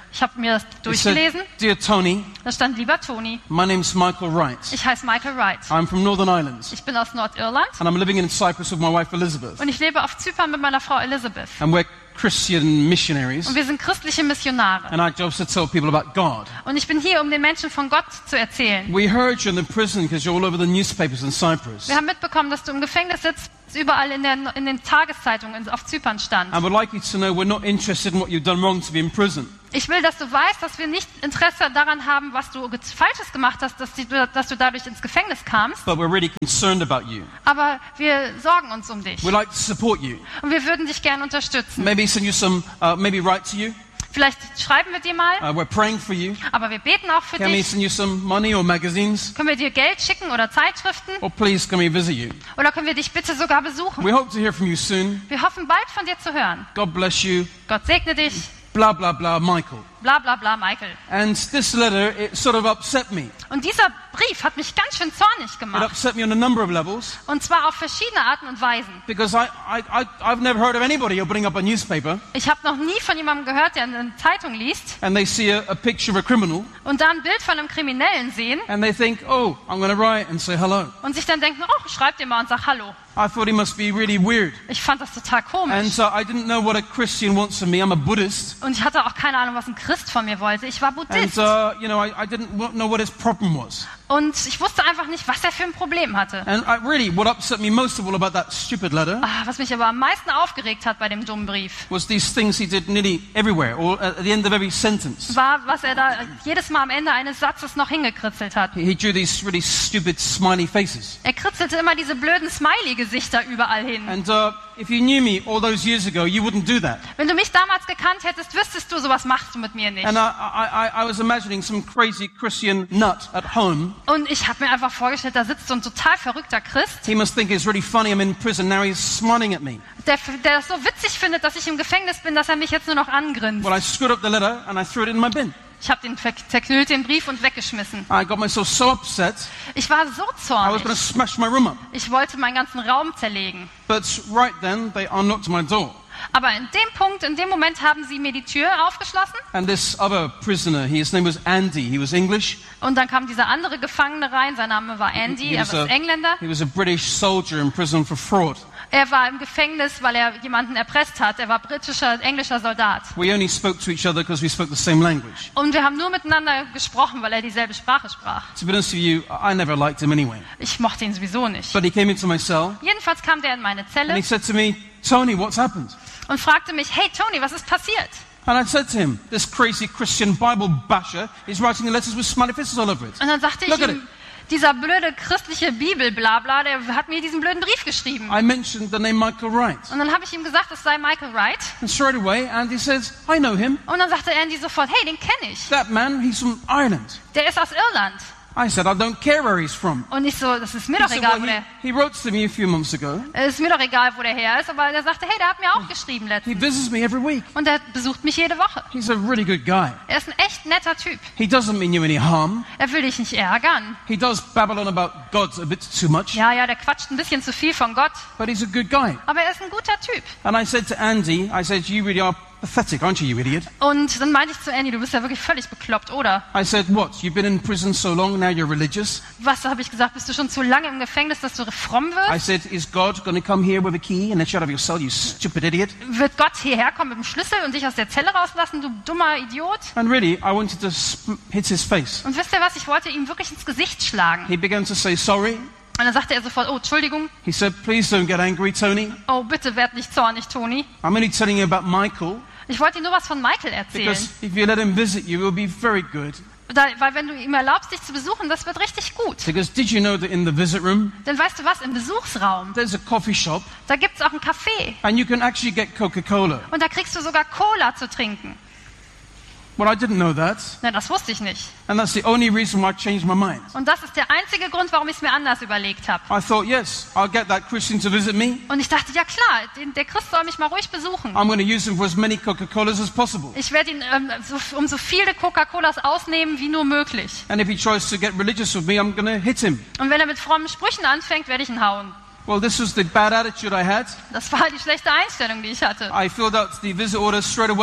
Ich habe mir das It durchgelesen. said, Dear Tony, Da stand, lieber Toni, my name's Michael Wright. ich heiße Michael Wright. I'm from Northern Ireland, Ich bin aus Nordirland and I'm living in Cyprus with my wife Elizabeth. und ich lebe auf Zypern mit meiner Frau Elizabeth. And we're Christian missionaries, Und wir sind christliche Missionare. and our job is to tell people about God. Und ich bin hier, um den Menschen von Gott zu erzählen. We heard you in the prison because you're all over the newspapers in Cyprus. Wir haben mitbekommen, dass du im Gefängnis sitzt, überall in, der, in den Tageszeitungen auf Zypern stand. And we'd like you to know we're not interested in what you've done wrong to be in prison. Ich will, dass du weißt, dass wir nicht Interesse daran haben, was du ge- Falsches gemacht hast, dass, die, dass du dadurch ins Gefängnis kamst. But we're really concerned about you. Aber wir sorgen uns um dich. We'd like to support you. Und wir würden dich gerne unterstützen. Maybe send you some, uh, maybe write to you. Vielleicht schreiben wir dir mal, Uh, we're praying for you. aber wir beten auch für Can we dich. send you some money or magazines? Können wir dir Geld schicken oder Zeitschriften? Or please, can we visit you? Oder können wir dich bitte sogar besuchen? We hope to hear from you soon. Wir hoffen bald von dir zu hören. God bless you. Gott segne dich. Blah, blah, blah, Michael. Bla bla bla, Michael. And this letter, it sort of upset me. Und dieser Brief hat mich ganz schön zornig It gemacht. upset me on a number of levels. Und zwar auf verschiedene Arten und Weisen. Because I, I, I, I've never heard of anybody opening up a newspaper Ich habe noch nie von jemandem gehört, der eine Zeitung liest and they see a, a picture of a criminal und da ein Bild von einem Kriminellen sehen and they think, oh, I'm going to write and say hello. und sich dann denken, oh, schreib dir mal und sag Hallo. I thought he must be really weird. Ich fand das total And komisch. so I didn't know what a Christian wants from me. I'm a Buddhist. Und ich hatte auch keine Ahnung, was ein Christ von mir wollte. Ich war And, Buddhist. uh, you know, I, I didn't w- know what his problem was. Und ich wusste einfach nicht, was er für ein Problem hatte. And I, really, what upset me most of all about that stupid letter Ah, was mich aber am meisten aufgeregt hat bei dem dummen Brief, was these things he did nearly everywhere, or at the end of every sentence. war, was er da jedes Mal am Ende eines Satzes noch hingekritzelt hat. He, he drew these really stupid smiley faces. Er kritzelte immer diese blöden Smiley-Gesichter überall hin. And uh, if you knew me all those years ago, you wouldn't do that. Wenn du mich damals gekannt hättest, wüsstest du, sowas machst du mit mir nicht. And I, I, I- I was imagining some crazy Christian nut at home. Und ich habe mir einfach vorgestellt, da sitzt so ein total verrückter Christ, He must think it's really funny I'm in prison. Now he's smiling at me. der, der das so witzig findet, dass ich im Gefängnis bin, dass er mich jetzt nur noch angrinst. Well, I screwed up the letter and I threw it in my bin. Ich habe den ver- zerknüllt, den Brief und weggeschmissen. I got myself so upset, Ich war so I was zornig. going to smash my room up. Ich wollte meinen ganzen Raum zerlegen. But right then, they unlocked my door. Aber in dem Punkt, in dem Moment haben sie mir die Tür aufgeschlossen And this other prisoner, his name was Andy. He was English. und dann kam dieser andere Gefangene rein. Sein Name war Andy, He er was war a, Engländer. he was a British soldier in prison for fraud. Er war im Gefängnis, weil er jemanden erpresst hat. Er war britischer, englischer Soldat. We only spoke to each other because we spoke the same language. Und wir haben nur miteinander gesprochen, weil er dieselbe Sprache sprach. To be honest with you, I never liked him anyway. Ich mochte ihn sowieso nicht. But he came into my cell Jedenfalls kam der in meine and Zelle he said to me, Tony, what's happened? und fragte mich, hey Tony, was ist passiert? And I said to him, this crazy Christian Bible basher is writing letters with smiley faces all over it. Und dann sagte ich Look at ihm, it. dieser blöde christliche Bibel, bla bla, der hat mir diesen blöden Brief geschrieben. I mentioned the name Michael Wright. Und dann habe ich ihm gesagt, das sei Michael Wright. And straight away, Andy says, I know him. Und dann sagte Andy sofort, hey, den kenne ich. That man, he's from Ireland. Der ist aus Irland. I said, I don't care where he's from. Und ich so, das ist mir He doch said, egal, well, wo der, he, he wrote to me a few months ago. es ist mir doch egal, wo der her ist. Aber der sagte, hey, der hat mir auch geschrieben He letztens. visits me every week. Und der besucht mich jede Woche. He's a really good guy. Er ist ein echt netter Typ. He doesn't mean you any harm. Er will dich nicht ärgern. He does babble on about God a bit too much, Ja, ja, der quatscht ein bisschen zu viel von Gott. but he's a good guy. Aber er ist ein guter Typ. And I said to Andy, I said, you really are pathetic, aren't you, you idiot? Und dann meinte ich zu Andy, du bist ja wirklich völlig bekloppt, oder? I said, what, you've been in prison so long, now you're religious? Was, habe ich gesagt, bist du schon zu lange im Gefängnis, dass du fromm I wirst? said, is God going to come here with a key and let you out of your cell, you stupid idiot? Wird Gott hierher kommen mit dem Schlüssel und dich aus der Zelle rauslassen, du dummer Idiot? And really, I wanted to sp- hit his face. Und wisst ihr was, ich wollte ihm wirklich ins Gesicht schlagen. He began to say sorry. Und dann sagte er sofort, oh, Entschuldigung, He said, please don't get angry, Tony. oh, bitte werd nicht zornig, Toni. I'm only telling you about Michael, Ich wollte ihm nur was von Michael erzählen. because if you let him visit you, it will be very good. Da, weil wenn du ihm erlaubst, dich zu besuchen, das wird richtig gut. Because did you know that in the visit room, Denn weißt du was, im Besuchsraum, there's a coffee shop, da gibt's auch ein Café. and you can actually get Coca-Cola? Und da kriegst du sogar Cola zu trinken. Well, I didn't know that, Na, das wusste ich nicht. and that's the only reason why I changed my mind. Und das ist der einzige Grund, warum ich es mir anders überlegt habe. I thought, yes, I'll get that Christian to visit me. Und ich dachte, ja klar, den, der Christ soll mich mal ruhig besuchen. I'm going to use him for as many Coca-Colas as possible. Ich werde ihn ähm, so, um so viele Coca-Colas ausnehmen, wie nur möglich. And if he tries to get religious with me, I'm going to hit him. Und wenn er mit frommen Sprüchen anfängt, werde ich ihn hauen. Well, this was the bad attitude I had. Das war die schlechte Einstellung, die ich hatte. I filled out the visit order straight away.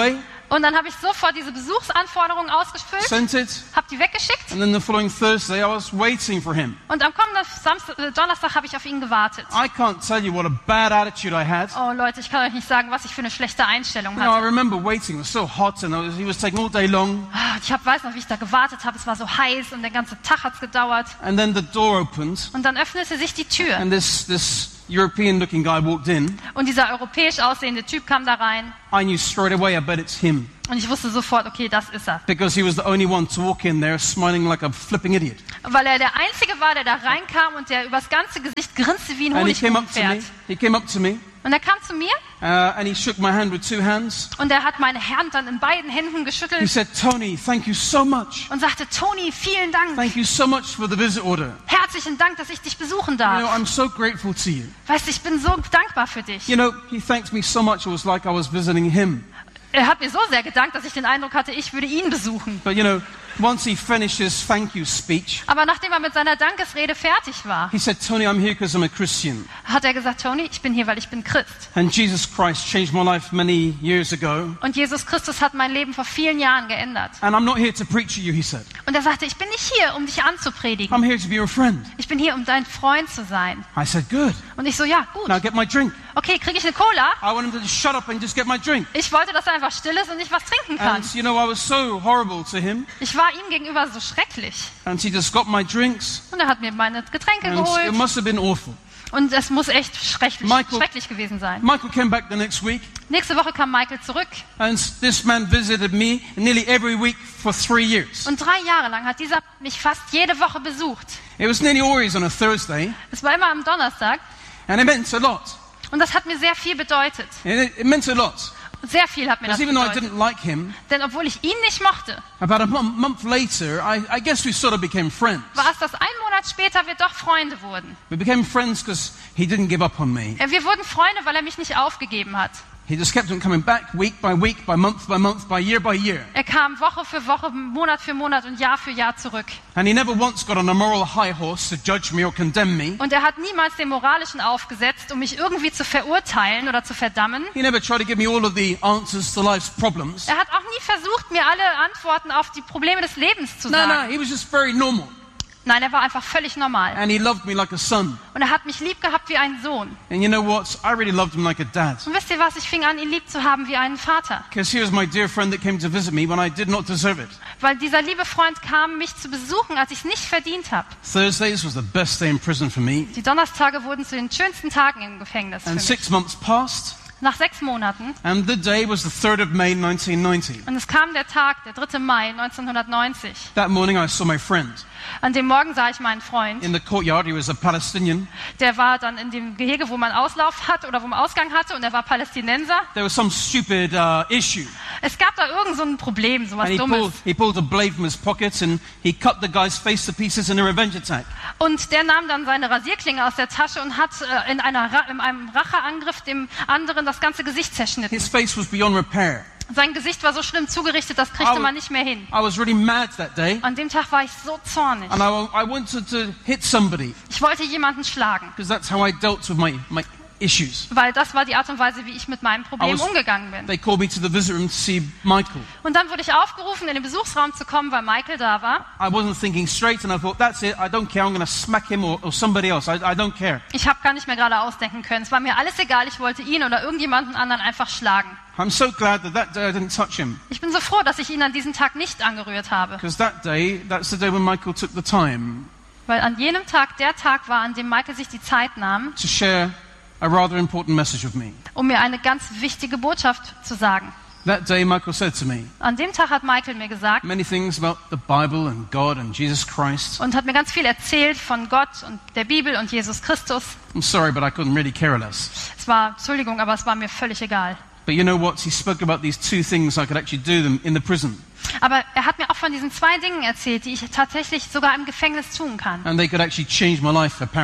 Und dann habe ich sofort diese Besuchsanforderungen ausgefüllt, sent it, habe die weggeschickt and then the following Thursday I was waiting for him. und am kommenden Samstag, äh, Donnerstag habe ich auf ihn gewartet. I can't tell you what a bad attitude I had. Oh Leute, ich kann euch nicht sagen, was ich für eine schlechte Einstellung You know, I hatte. remember waiting. It was so hot, and I was, he was taking all day long. Ah, Ich hab, weiß noch, wie ich da gewartet habe. Es war so heiß und der ganze Tag hat's gedauert. And then the door opened, Und dann öffnete sich die Tür and this this European-looking guy walked in. und dieser europäisch aussehende Typ kam da rein. I knew straight away, I bet it's him, Und ich wusste sofort, okay, das ist er. because he was the only one to walk in there smiling like a flipping idiot. Weil er der Einzige war, der da reinkam und der übers ganze Gesicht grinste wie ein And he came up to me. Honigkuchenpferd. He came up to me, Und er kam zu mir uh, and he shook my hand with two hands. und er hat meine Hand dann in beiden Händen He geschüttelt said, "Tony, thank you so much. und sagte, Tony, vielen Dank. Thank you so much for the visit order. Herzlichen Dank, dass ich dich besuchen You know, darf. I'm so grateful to you." Weißt du, ich bin so dankbar für dich. You know, he thanked me so much. It was like I was visiting him. Er hat mir so sehr gedankt, dass ich den Eindruck hatte, ich würde ihn besuchen. But you know, once he finished his thank you speech, Aber nachdem er mit seiner Dankesrede fertig war, he said, "Tony, I'm here because I'm a Christian. hat er gesagt, Tony, ich bin hier, weil ich bin Christ. And Jesus Christ changed my life many years ago. Und Jesus Christus hat mein Leben vor vielen Jahren geändert. And I'm not here to preach to you," he said. Und er sagte, ich bin nicht hier, um dich anzupredigen. "I'm here to be your friend." Ich bin hier, um dein Freund zu sein. I said, "Good. Und ich so, ja, gut. Now get my drink." Okay, kriege ich eine Cola? I want him to just shut up and just get my drink. Ich wollte, dass er einfach still ist und ich was trinken kann. And you know, I was so horrible to him. Ich war ihm gegenüber so schrecklich. And he just got my drinks. Und er hat mir meine Getränke And it geholt. must have been awful. Und es muss echt schrecklich, Michael- schrecklich gewesen sein. Michael came back the next week. Nächste Woche kam Michael zurück. And this man visited me nearly every week for three years. Und drei Jahre lang hat dieser mich fast jede Woche besucht. It was nearly always on a Thursday. Es war immer am Donnerstag. And it meant a lot. Und das hat mir sehr viel bedeutet. It, it meant a lot. Sehr viel hat mir das Because even though I bedeutet. didn't like him, Denn obwohl ich ihn nicht mochte, about a month, month later, I, I guess we sort of became friends. war es, dass ein Monat später wir doch Freunde wurden. We became friends because he didn't give up on me. Äh, Wir wurden Freunde, weil er mich nicht aufgegeben hat. He just kept on coming back week by week, by month by month, by year by year. Er kam Woche für Woche, Monat für Monat und Jahr für Jahr zurück. And he never once got on a moral high horse to judge me or condemn me. Und er hat niemals den Moralischen aufgesetzt, um mich irgendwie zu verurteilen oder zu verdammen. He never tried to give me all of the answers to life's problems. Er hat auch nie versucht, mir alle Antworten auf die Probleme des Lebens zu No, sagen. no, he was just very normal. Nein, er war einfach völlig normal. And he loved me like a son. Und er hat mich lieb gehabt wie einen Sohn. And you know what? I really loved him like a dad. Und wisst ihr was? Ich fing an, ihn lieb zu haben wie einen Vater. Because he was my dear friend that came to visit me when I did not deserve it. Weil dieser liebe Freund kam, mich zu besuchen, als ich es nicht verdient habe. Thursdays was the best day in prison for me. Die Donnerstage wurden zu den schönsten Tagen im Gefängnis für And mich. six months passed. Nach sechs Monaten. And the day was the third of May nineteen ninety. Und es kam der Tag, der dritte Mai neunzehnhundertneunzig. That morning I saw my friend. An dem Morgen sah ich meinen Freund. In the courtyard, he was a Palestinian. Der war dann in dem Gehege, wo man Auslauf hat oder wo man Ausgang hatte, und er war Palästinenser. There was some stupid uh, issue. Es gab da irgend so ein Problem, so was And he Dummes. pulled, he pulled a blade from his pocket and he cut the guy's face to pieces in a revenge attack. Und der nahm dann seine Rasierklinge aus der Tasche und hat äh, in, einer Ra in einem Racheangriff dem anderen das ganze Gesicht zerschnitten. His face was beyond repair. Sein Gesicht war so schlimm zugerichtet, das kriegte I- man nicht mehr hin. I was really mad that day. An dem Tag war ich so zornig. And I, I wanted to hit somebody Ich wollte jemanden schlagen, because that's how I dealt with my, my issues. weil das war die Art und Weise, wie ich mit meinem I Problem was- umgegangen bin. They called me to the visitor room to see Michael. Und dann wurde ich aufgerufen, in den Besuchsraum zu kommen, weil Michael da war. I wasn't thinking straight and I thought, that's it, I don't care, I'm going to smack him or, or somebody else. I, I don't care. Ich habe gar nicht mehr gerade ausdenken können. Es war mir alles egal, ich wollte ihn oder irgendjemanden anderen einfach schlagen. I'm so glad that that day I didn't touch him. Ich bin so froh, dass ich ihn an diesem Tag nicht angerührt habe. Because that day, that's the day when Michael took the time Weil an jenem Tag der Tag war, an dem Michael sich die Zeit nahm, to share a rather important message with me. um mir eine ganz wichtige Botschaft zu sagen. That day, Michael said to me An dem Tag hat Michael mir gesagt many things about the Bible and God and Jesus Christ. und hat mir ganz viel erzählt von Gott und der Bibel und Jesus Christus. I'm sorry, but I couldn't really care less. Es war, Entschuldigung, aber es war mir völlig egal. But you know what? He spoke about these two things, I could actually do them in the prison. Aber er hat mir auch von diesen zwei Dingen erzählt, die ich tatsächlich sogar im Gefängnis tun kann. And they could actually change my life, apparently.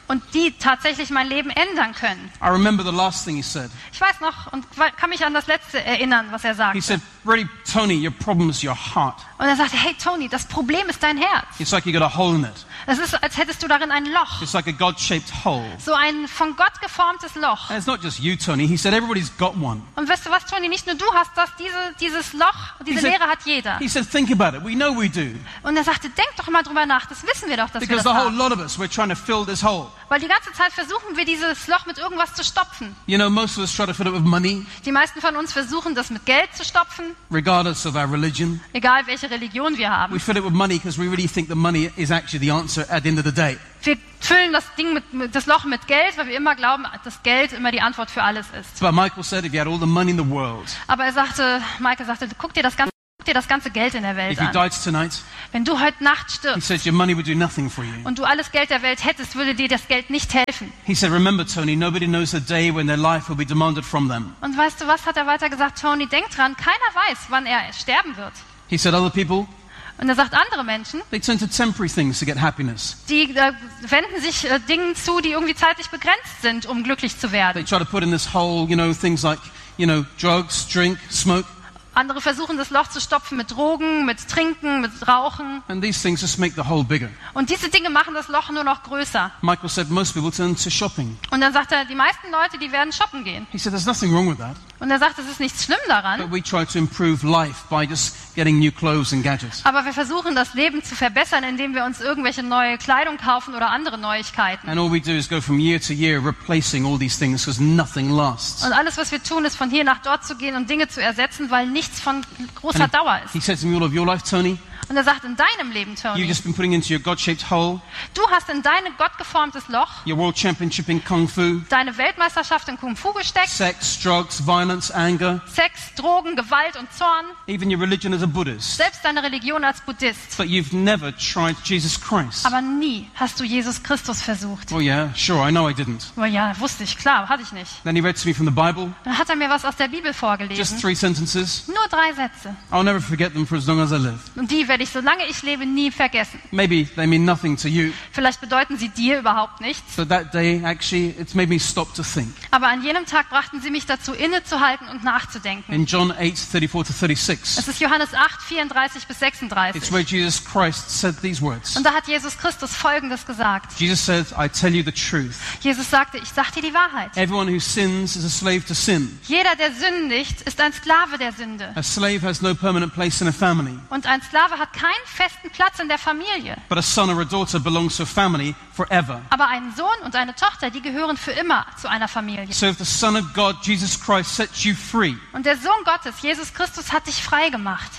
und die tatsächlich mein Leben ändern können. I remember the last thing he said. Ich weiß noch und kann mich an das Letzte erinnern, was er He sagte. said, really, Tony, your problem is your heart. Und er sagte, hey Tony, das Problem ist dein Herz. It's like you got a hole in it. Es ist, als hättest du darin ein Loch. It's like a God-shaped hole. So ein von Gott geformtes Loch. And it's not just you, Tony. He said everybody's got one. Und weißt du was, Tony, nicht nur du hast das, diese, dieses Loch, diese He said- Leere hat jeder. He said, think about it. We know we do. Und er sagte, denk doch mal drüber nach, das wissen wir doch, dass wir Because das the whole haben. lot of us, we're trying to fill this hole. Weil die ganze Zeit versuchen wir, dieses Loch mit irgendwas zu stopfen. You know, most of us try to fill it with money, Die meisten von uns versuchen, das mit Geld zu stopfen, regardless of our religion. egal welche Religion wir We haben. fill it with money because we really think the money is actually the answer at the end of the day. Wir füllen das Ding mit, mit das Loch mit Geld, weil wir immer glauben, dass Geld immer die Antwort für alles ist. But Michael said, if you had all the money in the world, Aber er sagte, Michael sagte, guck dir das ganze, guck dir das ganze Geld in der Welt if you an. died tonight, Wenn du heute Nacht he stirbst said your money would do nothing for you. und du alles Geld der Welt hättest, würde dir das Geld nicht helfen. He said, remember, Tony, nobody knows the day when their life will be demanded from them. Und weißt du was, hat er weiter gesagt, Tony, denk dran, keiner weiß, wann er sterben wird. He said, other people, Und er sagt, andere Menschen, they turn to temporary things to get happiness. die äh, wenden sich äh, Dingen zu, die irgendwie zeitlich begrenzt sind, um glücklich zu They werden. try to put in this hole, you know, things like, you know, drugs, drink, smoke. Andere versuchen, das Loch zu stopfen mit Drogen, mit Trinken, mit Rauchen. And these things just make the hole bigger. Und diese Dinge machen das Loch nur noch größer. Michael said most people turn to shopping. Und dann sagt er, die meisten Leute, die werden shoppen gehen. He said there's nothing wrong with that, Und er sagt, es ist nichts schlimm daran. but we try to improve life by just getting new clothes and gadgets. Aber wir versuchen, das Leben zu verbessern, indem wir uns irgendwelche neue Kleidung kaufen oder andere Neuigkeiten. And all we do is go from year to year replacing all these things because nothing lasts. Und alles, was wir tun, ist von hier nach dort zu gehen und Dinge zu ersetzen, weil nichts von großer And Dauer He ist. said to me, all of your life, Tony, Und er sagt, in deinem Leben, you've Tony, just been putting into your God-shaped hole, du hast in dein gottgeformtes Loch your world championship in Kung Fu, deine Weltmeisterschaft in Kung Fu gesteckt, sex, drugs, violence, anger, Sex, Drogen, Gewalt und Zorn, even your religion as a Buddhist. selbst deine Religion als Buddhist. But you've never tried Jesus Christ. Aber nie hast du Jesus Christus versucht. Oh yeah, sure, I know I didn't. Oh ja, wusste ich, klar, hatte ich nicht. Then he read to me from the Bible, Dann hat er mir was aus der Bibel just vorgelesen. three sentences. Nur drei Sätze. I'll never forget them for as long as I live. Und die werde ich, solange ich lebe, nie vergessen. Maybe they mean nothing to you, Vielleicht bedeuten sie dir überhaupt nichts. but that day actually it's made me stop to think. Aber an jenem Tag brachten sie mich dazu, innezuhalten und nachzudenken. In John eight, thirty-four to thirty-six, Es ist Johannes acht, vierunddreißig bis it's sechsunddreißig. where Jesus Christ said these words. Und da hat Jesus Christus Folgendes gesagt. Jesus said, I tell you the truth. Jesus sagte, ich sag dir die Wahrheit. Everyone who sins is a slave to sin. Jeder, der sündigt, ist ein Sklave der Sünde. A slave has no permanent place in a family, Und ein Sklave hat keinen festen Platz in der Familie. but a son or a daughter belongs to a family forever. Aber ein Sohn und eine Tochter, die gehören für immer zu einer Familie. So if the Son of God, Jesus Christ, sets you free, Und der Sohn Gottes, Jesus Christus, hat dich frei gemacht.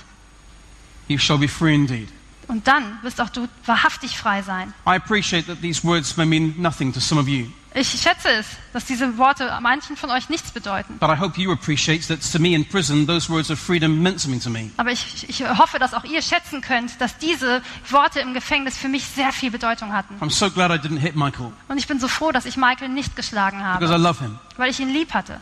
you shall be free indeed. Und dann wirst auch du wahrhaftig frei sein. I appreciate that these words may mean nothing to some of you, Ich schätze es, dass diese Worte manchen von euch nichts bedeuten. but I hope you appreciate that to me in prison, those words of freedom meant something to me. Aber ich, ich hoffe, dass auch ihr schätzen könnt, dass diese Worte im Gefängnis für mich sehr viel Bedeutung hatten. I'm so glad I didn't hit Michael Und ich bin so froh, dass ich Michael nicht geschlagen because I habe, love him. weil ich ihn lieb hatte.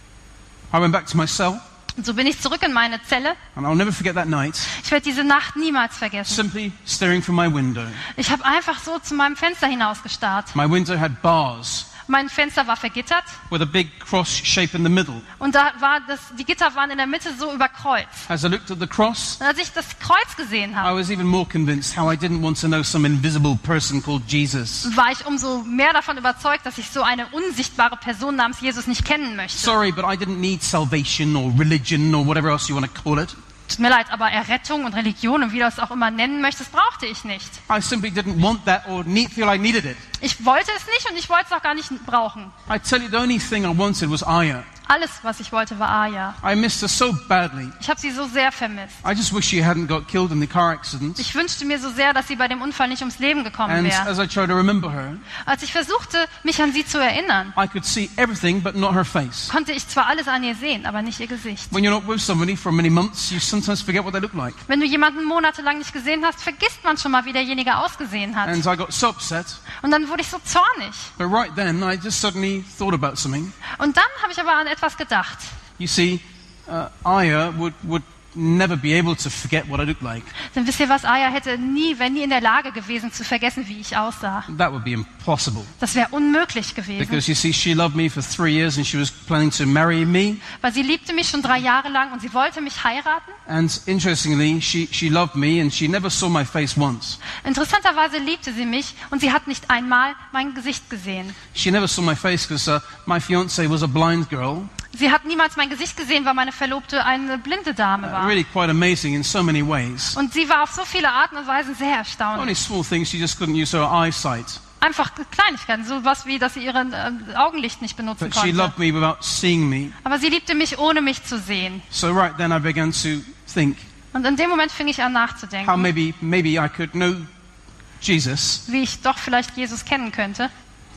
I went back to my cell, Und so bin ich zurück in meine Zelle. and I'll never forget that night, Ich werde diese Nacht niemals vergessen. simply staring from my window. Ich habe einfach so zu meinem Fenster hinausgestarrt. My window had bars Mein Fenster war vergittert with a big cross shape in the middle. und da war das, die Gitter waren in der Mitte so überkreuzt. As I looked at the cross, Und als ich das Kreuz gesehen I habe, was even more convinced how I didn't want to know some invisible person called Jesus. war ich umso mehr davon überzeugt, dass ich so eine unsichtbare Person namens Jesus nicht kennen möchte. Sorry, but I didn't need salvation or religion or whatever else you want to call it. Tut mir leid, aber Errettung und Religion und wie du es auch immer nennen möchtest, brauchte ich nicht. I simply didn't want that or need, feel I needed it. Ich wollte es nicht und ich wollte es auch gar nicht brauchen. I tell you, the only thing I wanted was Aya. Alles, was ich wollte, war Aya. I missed her so badly. Ich habe sie so sehr vermisst. I just wish she hadn't got killed in the car accident. Ich wünschte mir so sehr, dass sie bei dem Unfall nicht ums Leben gekommen And wäre. as I try to remember her, Als ich versuchte, mich an sie zu erinnern, I could see everything but not her face. konnte ich zwar alles an ihr sehen, aber nicht ihr Gesicht. When you're not with somebody for many months, you sometimes forget what they look like. Wenn du jemanden monatelang nicht gesehen hast, vergisst man schon mal, wie derjenige ausgesehen hat. And I got so upset. Und dann wurde ich so zornig. But right then, I just suddenly thought about something. Und dann habe ich aber an etwas gedacht. You see, uh, Aya would, would never be able to forget what I looked like. Denn wisst ihr was, Aya hätte nie, wäre nie in der Lage gewesen, zu vergessen, wie ich aussah. That would be impossible. Das wäre unmöglich gewesen. Because you see, she loved me for three years and she was planning to marry me. Weil sie liebte mich schon drei Jahre lang und sie wollte mich heiraten. And interestingly, she, she loved me and she never saw my face once. Interessanterweise liebte sie mich und sie hat nicht einmal mein Gesicht gesehen. She never saw my face because uh, my fiancée was a blind girl. Sie hat niemals mein Gesicht gesehen, weil meine Verlobte eine blinde Dame war. Uh, really quite amazing in so many ways. Und sie war auf so viele Arten und Weisen sehr Only erstaunlich. small things, she just couldn't use her eyesight. Einfach Kleinigkeiten, sowas wie, dass sie ihren äh, Augenlicht nicht benutzen But she konnte. loved me without seeing me. Aber sie liebte mich, ohne mich zu sehen. So right then I began to think Und in dem Moment fing ich an how nachzudenken, maybe maybe I could know Jesus, wie ich doch vielleicht Jesus kennen könnte.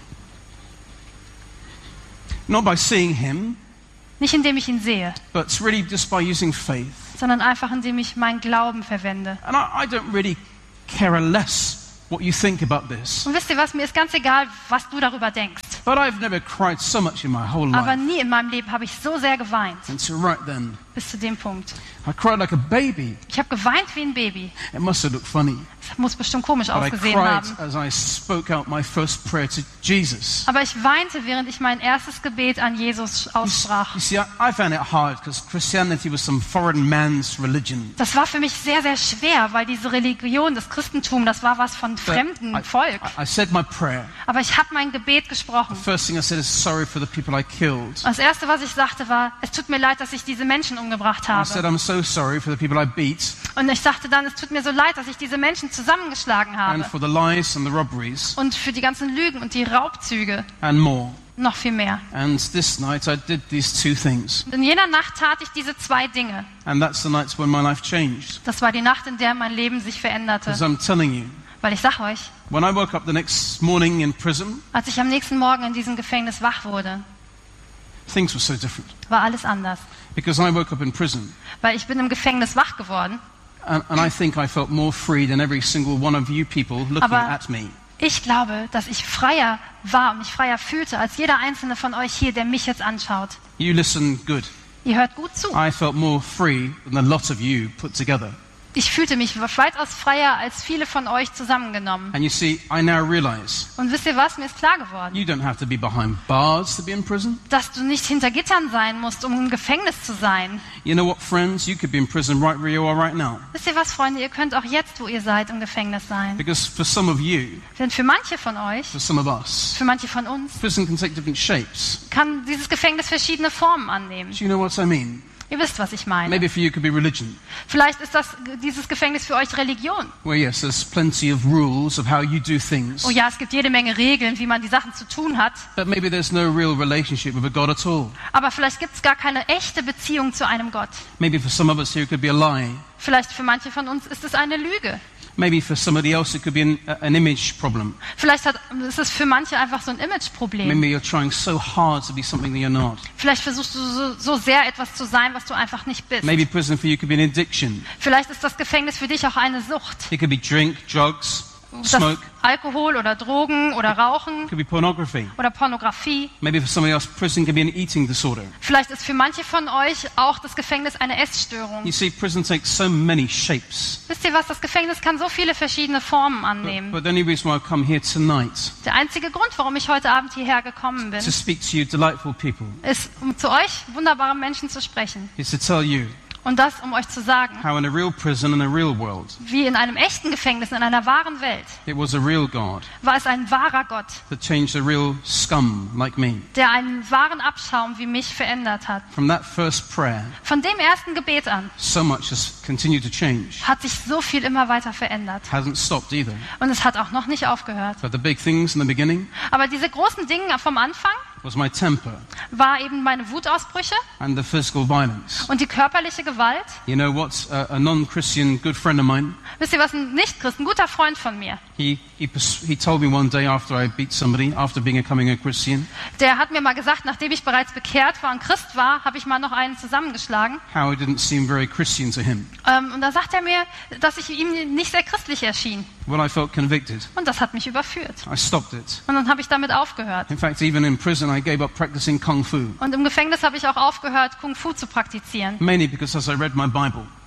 not by seeing him, Nicht indem ich ihn sehe, but really just by using faith. sondern einfach indem ich meinen Glauben verwende. And I, I don't really care less what you think about this. Und wisst ihr was, mir ist ganz egal, was du darüber denkst. But I've never cried so much in my whole Aber life. nie in meinem Leben habe ich so sehr geweint, And so right then, bis zu dem Punkt. I cried like a baby. Ich habe geweint wie ein Baby. It must have looked funny. Das muss bestimmt komisch But I ausgesehen cried haben. as I spoke out my first prayer to Jesus. Aber ich weinte, während ich mein erstes Gebet an Jesus aussprach. You see, I, I found it hard because Christianity was some foreign man's religion. Das war für mich sehr, sehr schwer, weil diese Religion, das Christentum, das war was von But fremdem I, Volk. I, I said my prayer. Aber ich habe mein Gebet gesprochen. First thing I said is sorry for the people I killed. Das Erste, was ich sagte, war, es tut mir leid, dass ich diese Menschen umgebracht I said habe. I'm so sorry for the people I beat Und ich sagte dann, es tut mir so leid, dass ich diese Menschen zusammengeschlagen and habe. for the lies and the robberies Und für die ganzen Lügen und die Raubzüge and more. noch viel mehr. And this night I did these two things. In jener Nacht tat ich diese zwei Dinge. And that's the nights when my life changed. Das war die Nacht, in der mein Leben sich veränderte. Because I'm telling you, Weil ich sag euch, when I woke up the next morning in prison, als ich am nächsten Morgen in diesem Gefängnis wach wurde, things were so different. war alles anders. Because I woke up in prison, Weil ich bin im Gefängnis wach geworden. and, and I think I felt more free than every single one of you people looking Aber at me. ich glaube, dass ich freier war und mich freier fühlte als jeder einzelne von euch hier, der mich jetzt anschaut. You listen good. Ihr hört gut zu. I felt more free than a lot of you put together. Ich fühlte mich weitaus freier als viele von euch zusammengenommen. And you see, I now realize Und wisst ihr was? Mir ist klar geworden, you don't have to be behind bars to be in prison. dass du nicht hinter Gittern sein musst, um im Gefängnis zu sein. You know what, friends? You could be in prison right where you are right now. Wisst ihr was, Freunde? Ihr könnt auch jetzt, wo ihr seid, im Gefängnis sein. Because for some of you, Denn für manche von euch, for some of us, für manche von uns, prison can take different shapes. kann dieses Gefängnis verschiedene Formen annehmen. Do you know what I mean? Ihr wisst, was ich meine. Maybe for you it could be religion, Vielleicht ist das, dieses Gefängnis für euch Religion. where yes, there's plenty of rules of how you do things, Oh ja, es gibt jede Menge Regeln, wie man die Sachen zu tun hat. but maybe there's no real relationship with a God at all. Aber vielleicht gibt es gar keine echte Beziehung zu einem Gott. Maybe for some of us here it could be a lie. Vielleicht für manche von uns ist es eine Lüge. Maybe for somebody else it could be an, an image problem. Vielleicht hat, ist es für manche einfach so ein Imageproblem. Maybe you're trying so hard to be something that you're not. Vielleicht versuchst du so, so sehr etwas zu sein, was du einfach nicht bist. Maybe prison for you could be an addiction. Vielleicht ist das Gefängnis für dich auch eine Sucht. It could be drink, drugs, Das smoke. Alkohol oder Drogen oder Rauchen It could be pornography. oder Pornografie. Maybe for somebody else, prison can be an eating disorder. Vielleicht ist für manche von euch auch das Gefängnis eine Essstörung. You see, prison takes so many shapes. Wisst ihr was? Das Gefängnis kann so viele verschiedene Formen But, annehmen. but the only reason why I've come here tonight Der einzige Grund, warum ich heute Abend hierher gekommen bin, to speak to you delightful people ist, um zu euch wunderbaren Menschen zu sprechen. is to tell you Und das, um euch zu sagen, how in a real prison in a real world, wie in einem echten Gefängnis, in einer wahren Welt, it was a real God war es ein wahrer Gott, that changed a real scum like me. der einen wahren Abschaum wie mich verändert hat. From that first prayer, Von dem ersten Gebet an so much has continued to change. hat sich so viel immer weiter verändert. Hasn't stopped either. Und es hat auch noch nicht aufgehört. But the big things in the beginning Aber diese großen Dinge vom Anfang was my temper war eben meine Wutausbrüche and the physical violence. und die körperliche Gewalt. You know what? Uh, a non-Christian good friend of mine, Wisst ihr was, ein Nicht-Christ, ein guter Freund von mir, he, he, pers- he told me one day after I beat somebody, after becoming a Christian, der hat mir mal gesagt, nachdem ich bereits bekehrt war und Christ war, habe ich mal noch einen zusammengeschlagen. how it didn't seem very Christian to him. Ähm, und da sagt er mir, dass ich ihm nicht sehr christlich erschien. Well, I felt convicted. Und das hat mich überführt. I stopped it. Und dann habe ich damit aufgehört. In fact, even in prison, I gave up practicing Kung Fu, Und im Gefängnis habe ich auch aufgehört, Kung Fu zu praktizieren. mainly because as I read my Bible,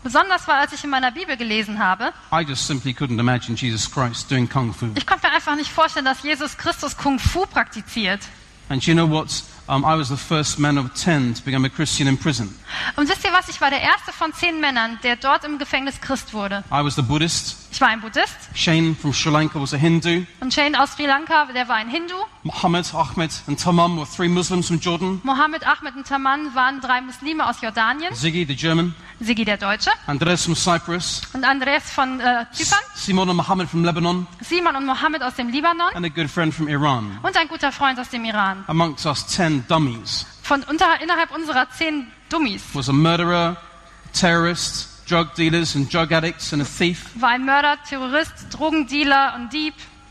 Besonders war, als ich in meiner Bibel gelesen habe. I just simply couldn't imagine Jesus Christ doing Kung Fu. Ich konnte mir einfach nicht vorstellen, dass Jesus Christus Kung Fu praktiziert. And you know what? Um, I was the first man of ten to become a Christian in prison. Und wisst ihr was? Ich war der erste von zehn Männern, der dort im Gefängnis Christ wurde. I was the Buddhist. Ich war ein Buddhist. Shane from Sri Lanka was a Hindu. Und Shane aus Sri Lanka, der war ein Hindu. Muhammad, Ahmed and Tamam were three Muslims from Jordan. Mohammed, Ahmed und Taman waren drei Muslime aus Jordanien. Ziggy, the German. Sigi, der Deutsche. Andres from Cyprus. Und Andreas von äh, Zypern. Simon and Mohammed from Lebanon. Simon und Mohammed aus dem Libanon. And a good friend from Iran. Und ein guter Freund aus dem Iran. Amongst us ten dummies Von unter, innerhalb unserer zehn Dummies was a murderer, terrorist, drug dealers and drug addicts and a thief, war ein Mörder, Terrorist, Drogendealer und Dieb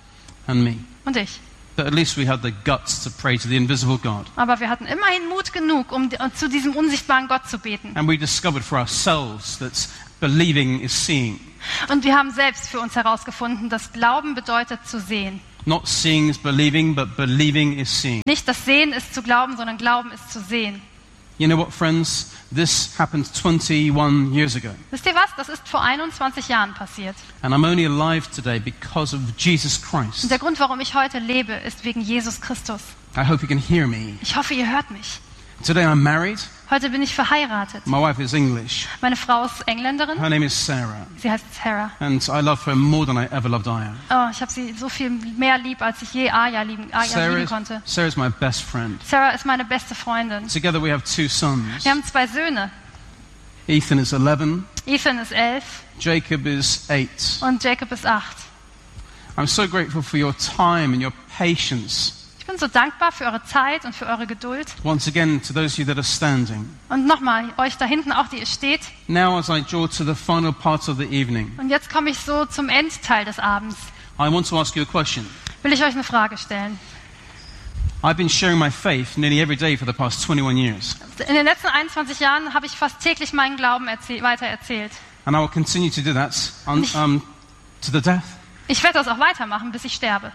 and me. und ich. But at least we had the guts to pray to the invisible God. Aber wir hatten immerhin Mut genug, um zu diesem unsichtbaren Gott zu beten. And we discovered for ourselves that believing is seeing. Und wir haben selbst für uns herausgefunden, dass Glauben bedeutet zu sehen. Not seeing is believing, but believing is seeing. Nicht das Sehen ist zu glauben, sondern Glauben ist zu sehen. You know what, friends? This happened twenty-one years ago. Wisst ihr was? Das ist vor einundzwanzig Jahren passiert. And I'm only alive today because of Jesus Christ. Und der Grund, warum ich heute lebe, ist wegen Jesus Christus. I hope you can hear me. Ich hoffe, ihr hört mich. Today I'm married. Heute bin ich verheiratet. My wife is English. Meine Frau ist Engländerin. Her name is Sarah. Sie heißt Sarah. And I love her more than I ever loved Aya. Oh, ich habe sie so viel mehr lieb, als ich je Aya lieben, Aya Sarah lieben is, konnte. Sarah is my best friend. Sarah ist meine beste Freundin. Together we have two sons. Wir haben zwei Söhne. Ethan is eleven. Ethan ist elf Jacob is eight. und Jacob ist acht. I'm so grateful for your time and your patience. Ich bin so dankbar für eure Zeit und für eure Geduld. Once again, to those of you that are standing. Und nochmal, euch da hinten auch, die ihr steht. Now as I draw to the final part of the evening, Und jetzt komme ich so zum Endteil des Abends. I want to ask you a question. Will ich euch eine Frage stellen. I've been sharing my faith nearly every day for the past twenty-one years. In den letzten einundzwanzig Jahren habe ich fast täglich meinen Glauben erzähl- weiter erzählt. And I will continue to do that un, um, to the death. Ich werde das auch weitermachen, bis ich sterbe.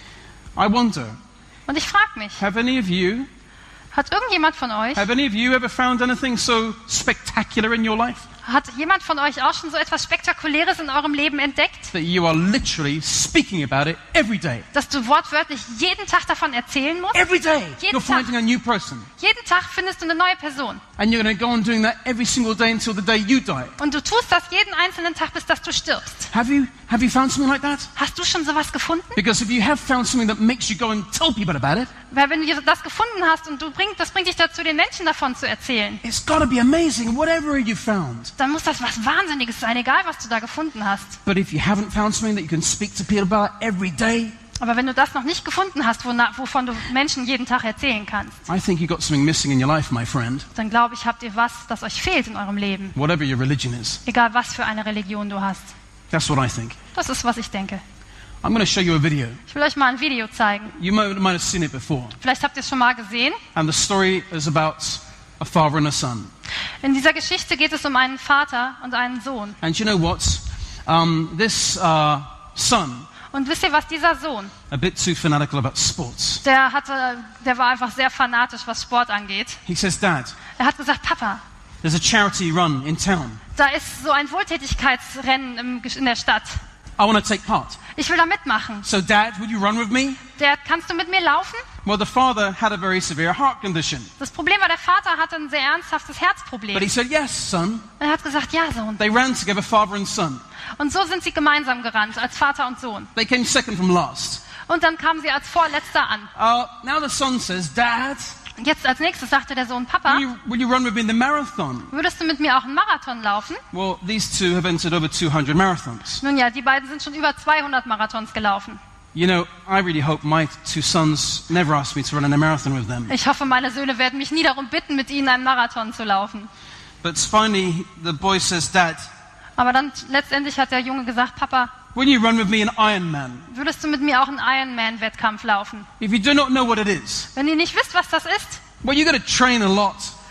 I wonder, Und ich frage mich, have any of you, hat irgendjemand von euch, have any of you ever found anything so spectacular in your life hat jemand von euch auch schon so etwas Spektakuläres in eurem Leben entdeckt, that you are literally speaking about it every day? dass du wortwörtlich jeden Tag davon erzählen musst? Every day Jeden you're finding a new person. Jeden Tag findest du eine neue Person. And you're going to go on doing that every single day until the day you die. Und du tust das jeden einzelnen Tag, bis dass du stirbst. Have you, have you found something like that? Hast du schon sowas gefunden? Because if you have found something that makes you go and tell people about it, Weil wenn du das gefunden hast und du bring, das bringt dich dazu, den Menschen davon zu erzählen, it's got to be amazing, whatever you found. dann muss das was Wahnsinniges sein, egal was du da gefunden hast. But if you haven't found something that you can speak to people about every day, Aber wenn du das noch nicht gefunden hast, wona- wovon du Menschen jeden Tag erzählen kannst, I think you've got something missing in your life, my friend. dann glaube ich, habt ihr was, das euch fehlt in eurem Leben. Whatever your religion is. Egal was für eine Religion du hast. That's what I think. Das ist, was ich denke. I'm going to show you a video. Ich will euch mal ein Video zeigen. You might, might have seen it before. Vielleicht habt ihr es schon mal gesehen. And the story is about a father and a son. In dieser Geschichte geht es um einen Vater und einen Sohn. And you know what? Um, this uh, son, Und wisst ihr was, dieser Sohn, a bit too fanatical about sports. der hatte, der war einfach sehr fanatisch, was Sport angeht. He says, Dad, Er hat gesagt, Papa, there's a charity run in town. da ist so ein Wohltätigkeitsrennen im, in der Stadt. I want to take part. Ich will da mitmachen. So, Dad, would you run with me? Der, kannst du mit mir laufen? Well, the father had a very severe heart condition. Das Problem war, der Vater hatte ein sehr ernsthaftes But he Herzproblem. said, yes, son. Er hat gesagt, ja, Sohn. They ran together, father and son. Und so sind sie gemeinsam gerannt, als Vater und Sohn. They came second from last. Und dann kamen sie als Vorletzter an. Uh, now the son says, Dad, Und jetzt als nächstes sagte der Sohn, will Papa, you, will you run with me in the marathon? würdest du mit mir auch einen Marathon laufen? Well, these two have entered over two hundred marathons. Nun ja, die beiden sind schon über zweihundert Marathons gelaufen. You know, I really hope my two sons never ask me to run in a marathon with them. Ich hoffe, meine Söhne werden mich nie darum bitten, mit ihnen einen Marathon zu laufen. But finally, the boy says, Dad, Aber dann letztendlich hat der Junge gesagt, Papa, will you run with me in Ironman? würdest du mit mir auch einen Ironman-Wettkampf laufen? If you do not know what it is, Wenn ihr nicht wisst, was das ist, well, you've got to train a lot.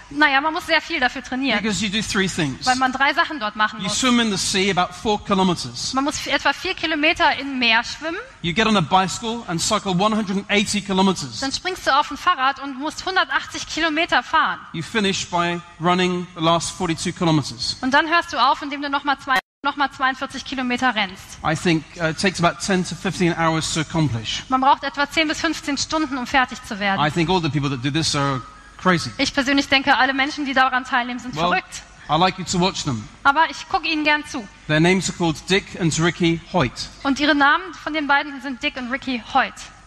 Naja, man muss sehr viel dafür trainieren, because you do three things. weil man drei Sachen dort machen You muss. swim in the sea about four kilometers. Man muss etwa vier Kilometer im Meer schwimmen, You get on a bicycle and cycle one hundred eighty kilometers. dann springst du auf ein Fahrrad und musst hundertachtzig Kilometer fahren. You finish by running the last forty-two kilometers. Und dann hörst du auf, indem du nochmal zwei, noch mal zweiundvierzig Kilometer rennst. I think uh, it takes about ten to fifteen hours to accomplish. Man braucht etwa zehn bis fünfzehn Stunden, um fertig zu werden. I think all the people that do this are crazy. Ich persönlich denke, alle Menschen, die daran teilnehmen, sind Well, verrückt. I like you to watch them. Aber ich gucke ihnen gern zu. Their names are called Dick and Ricky Hoyt. Und ihre Namen von den beiden sind Dick und Ricky Hoyt.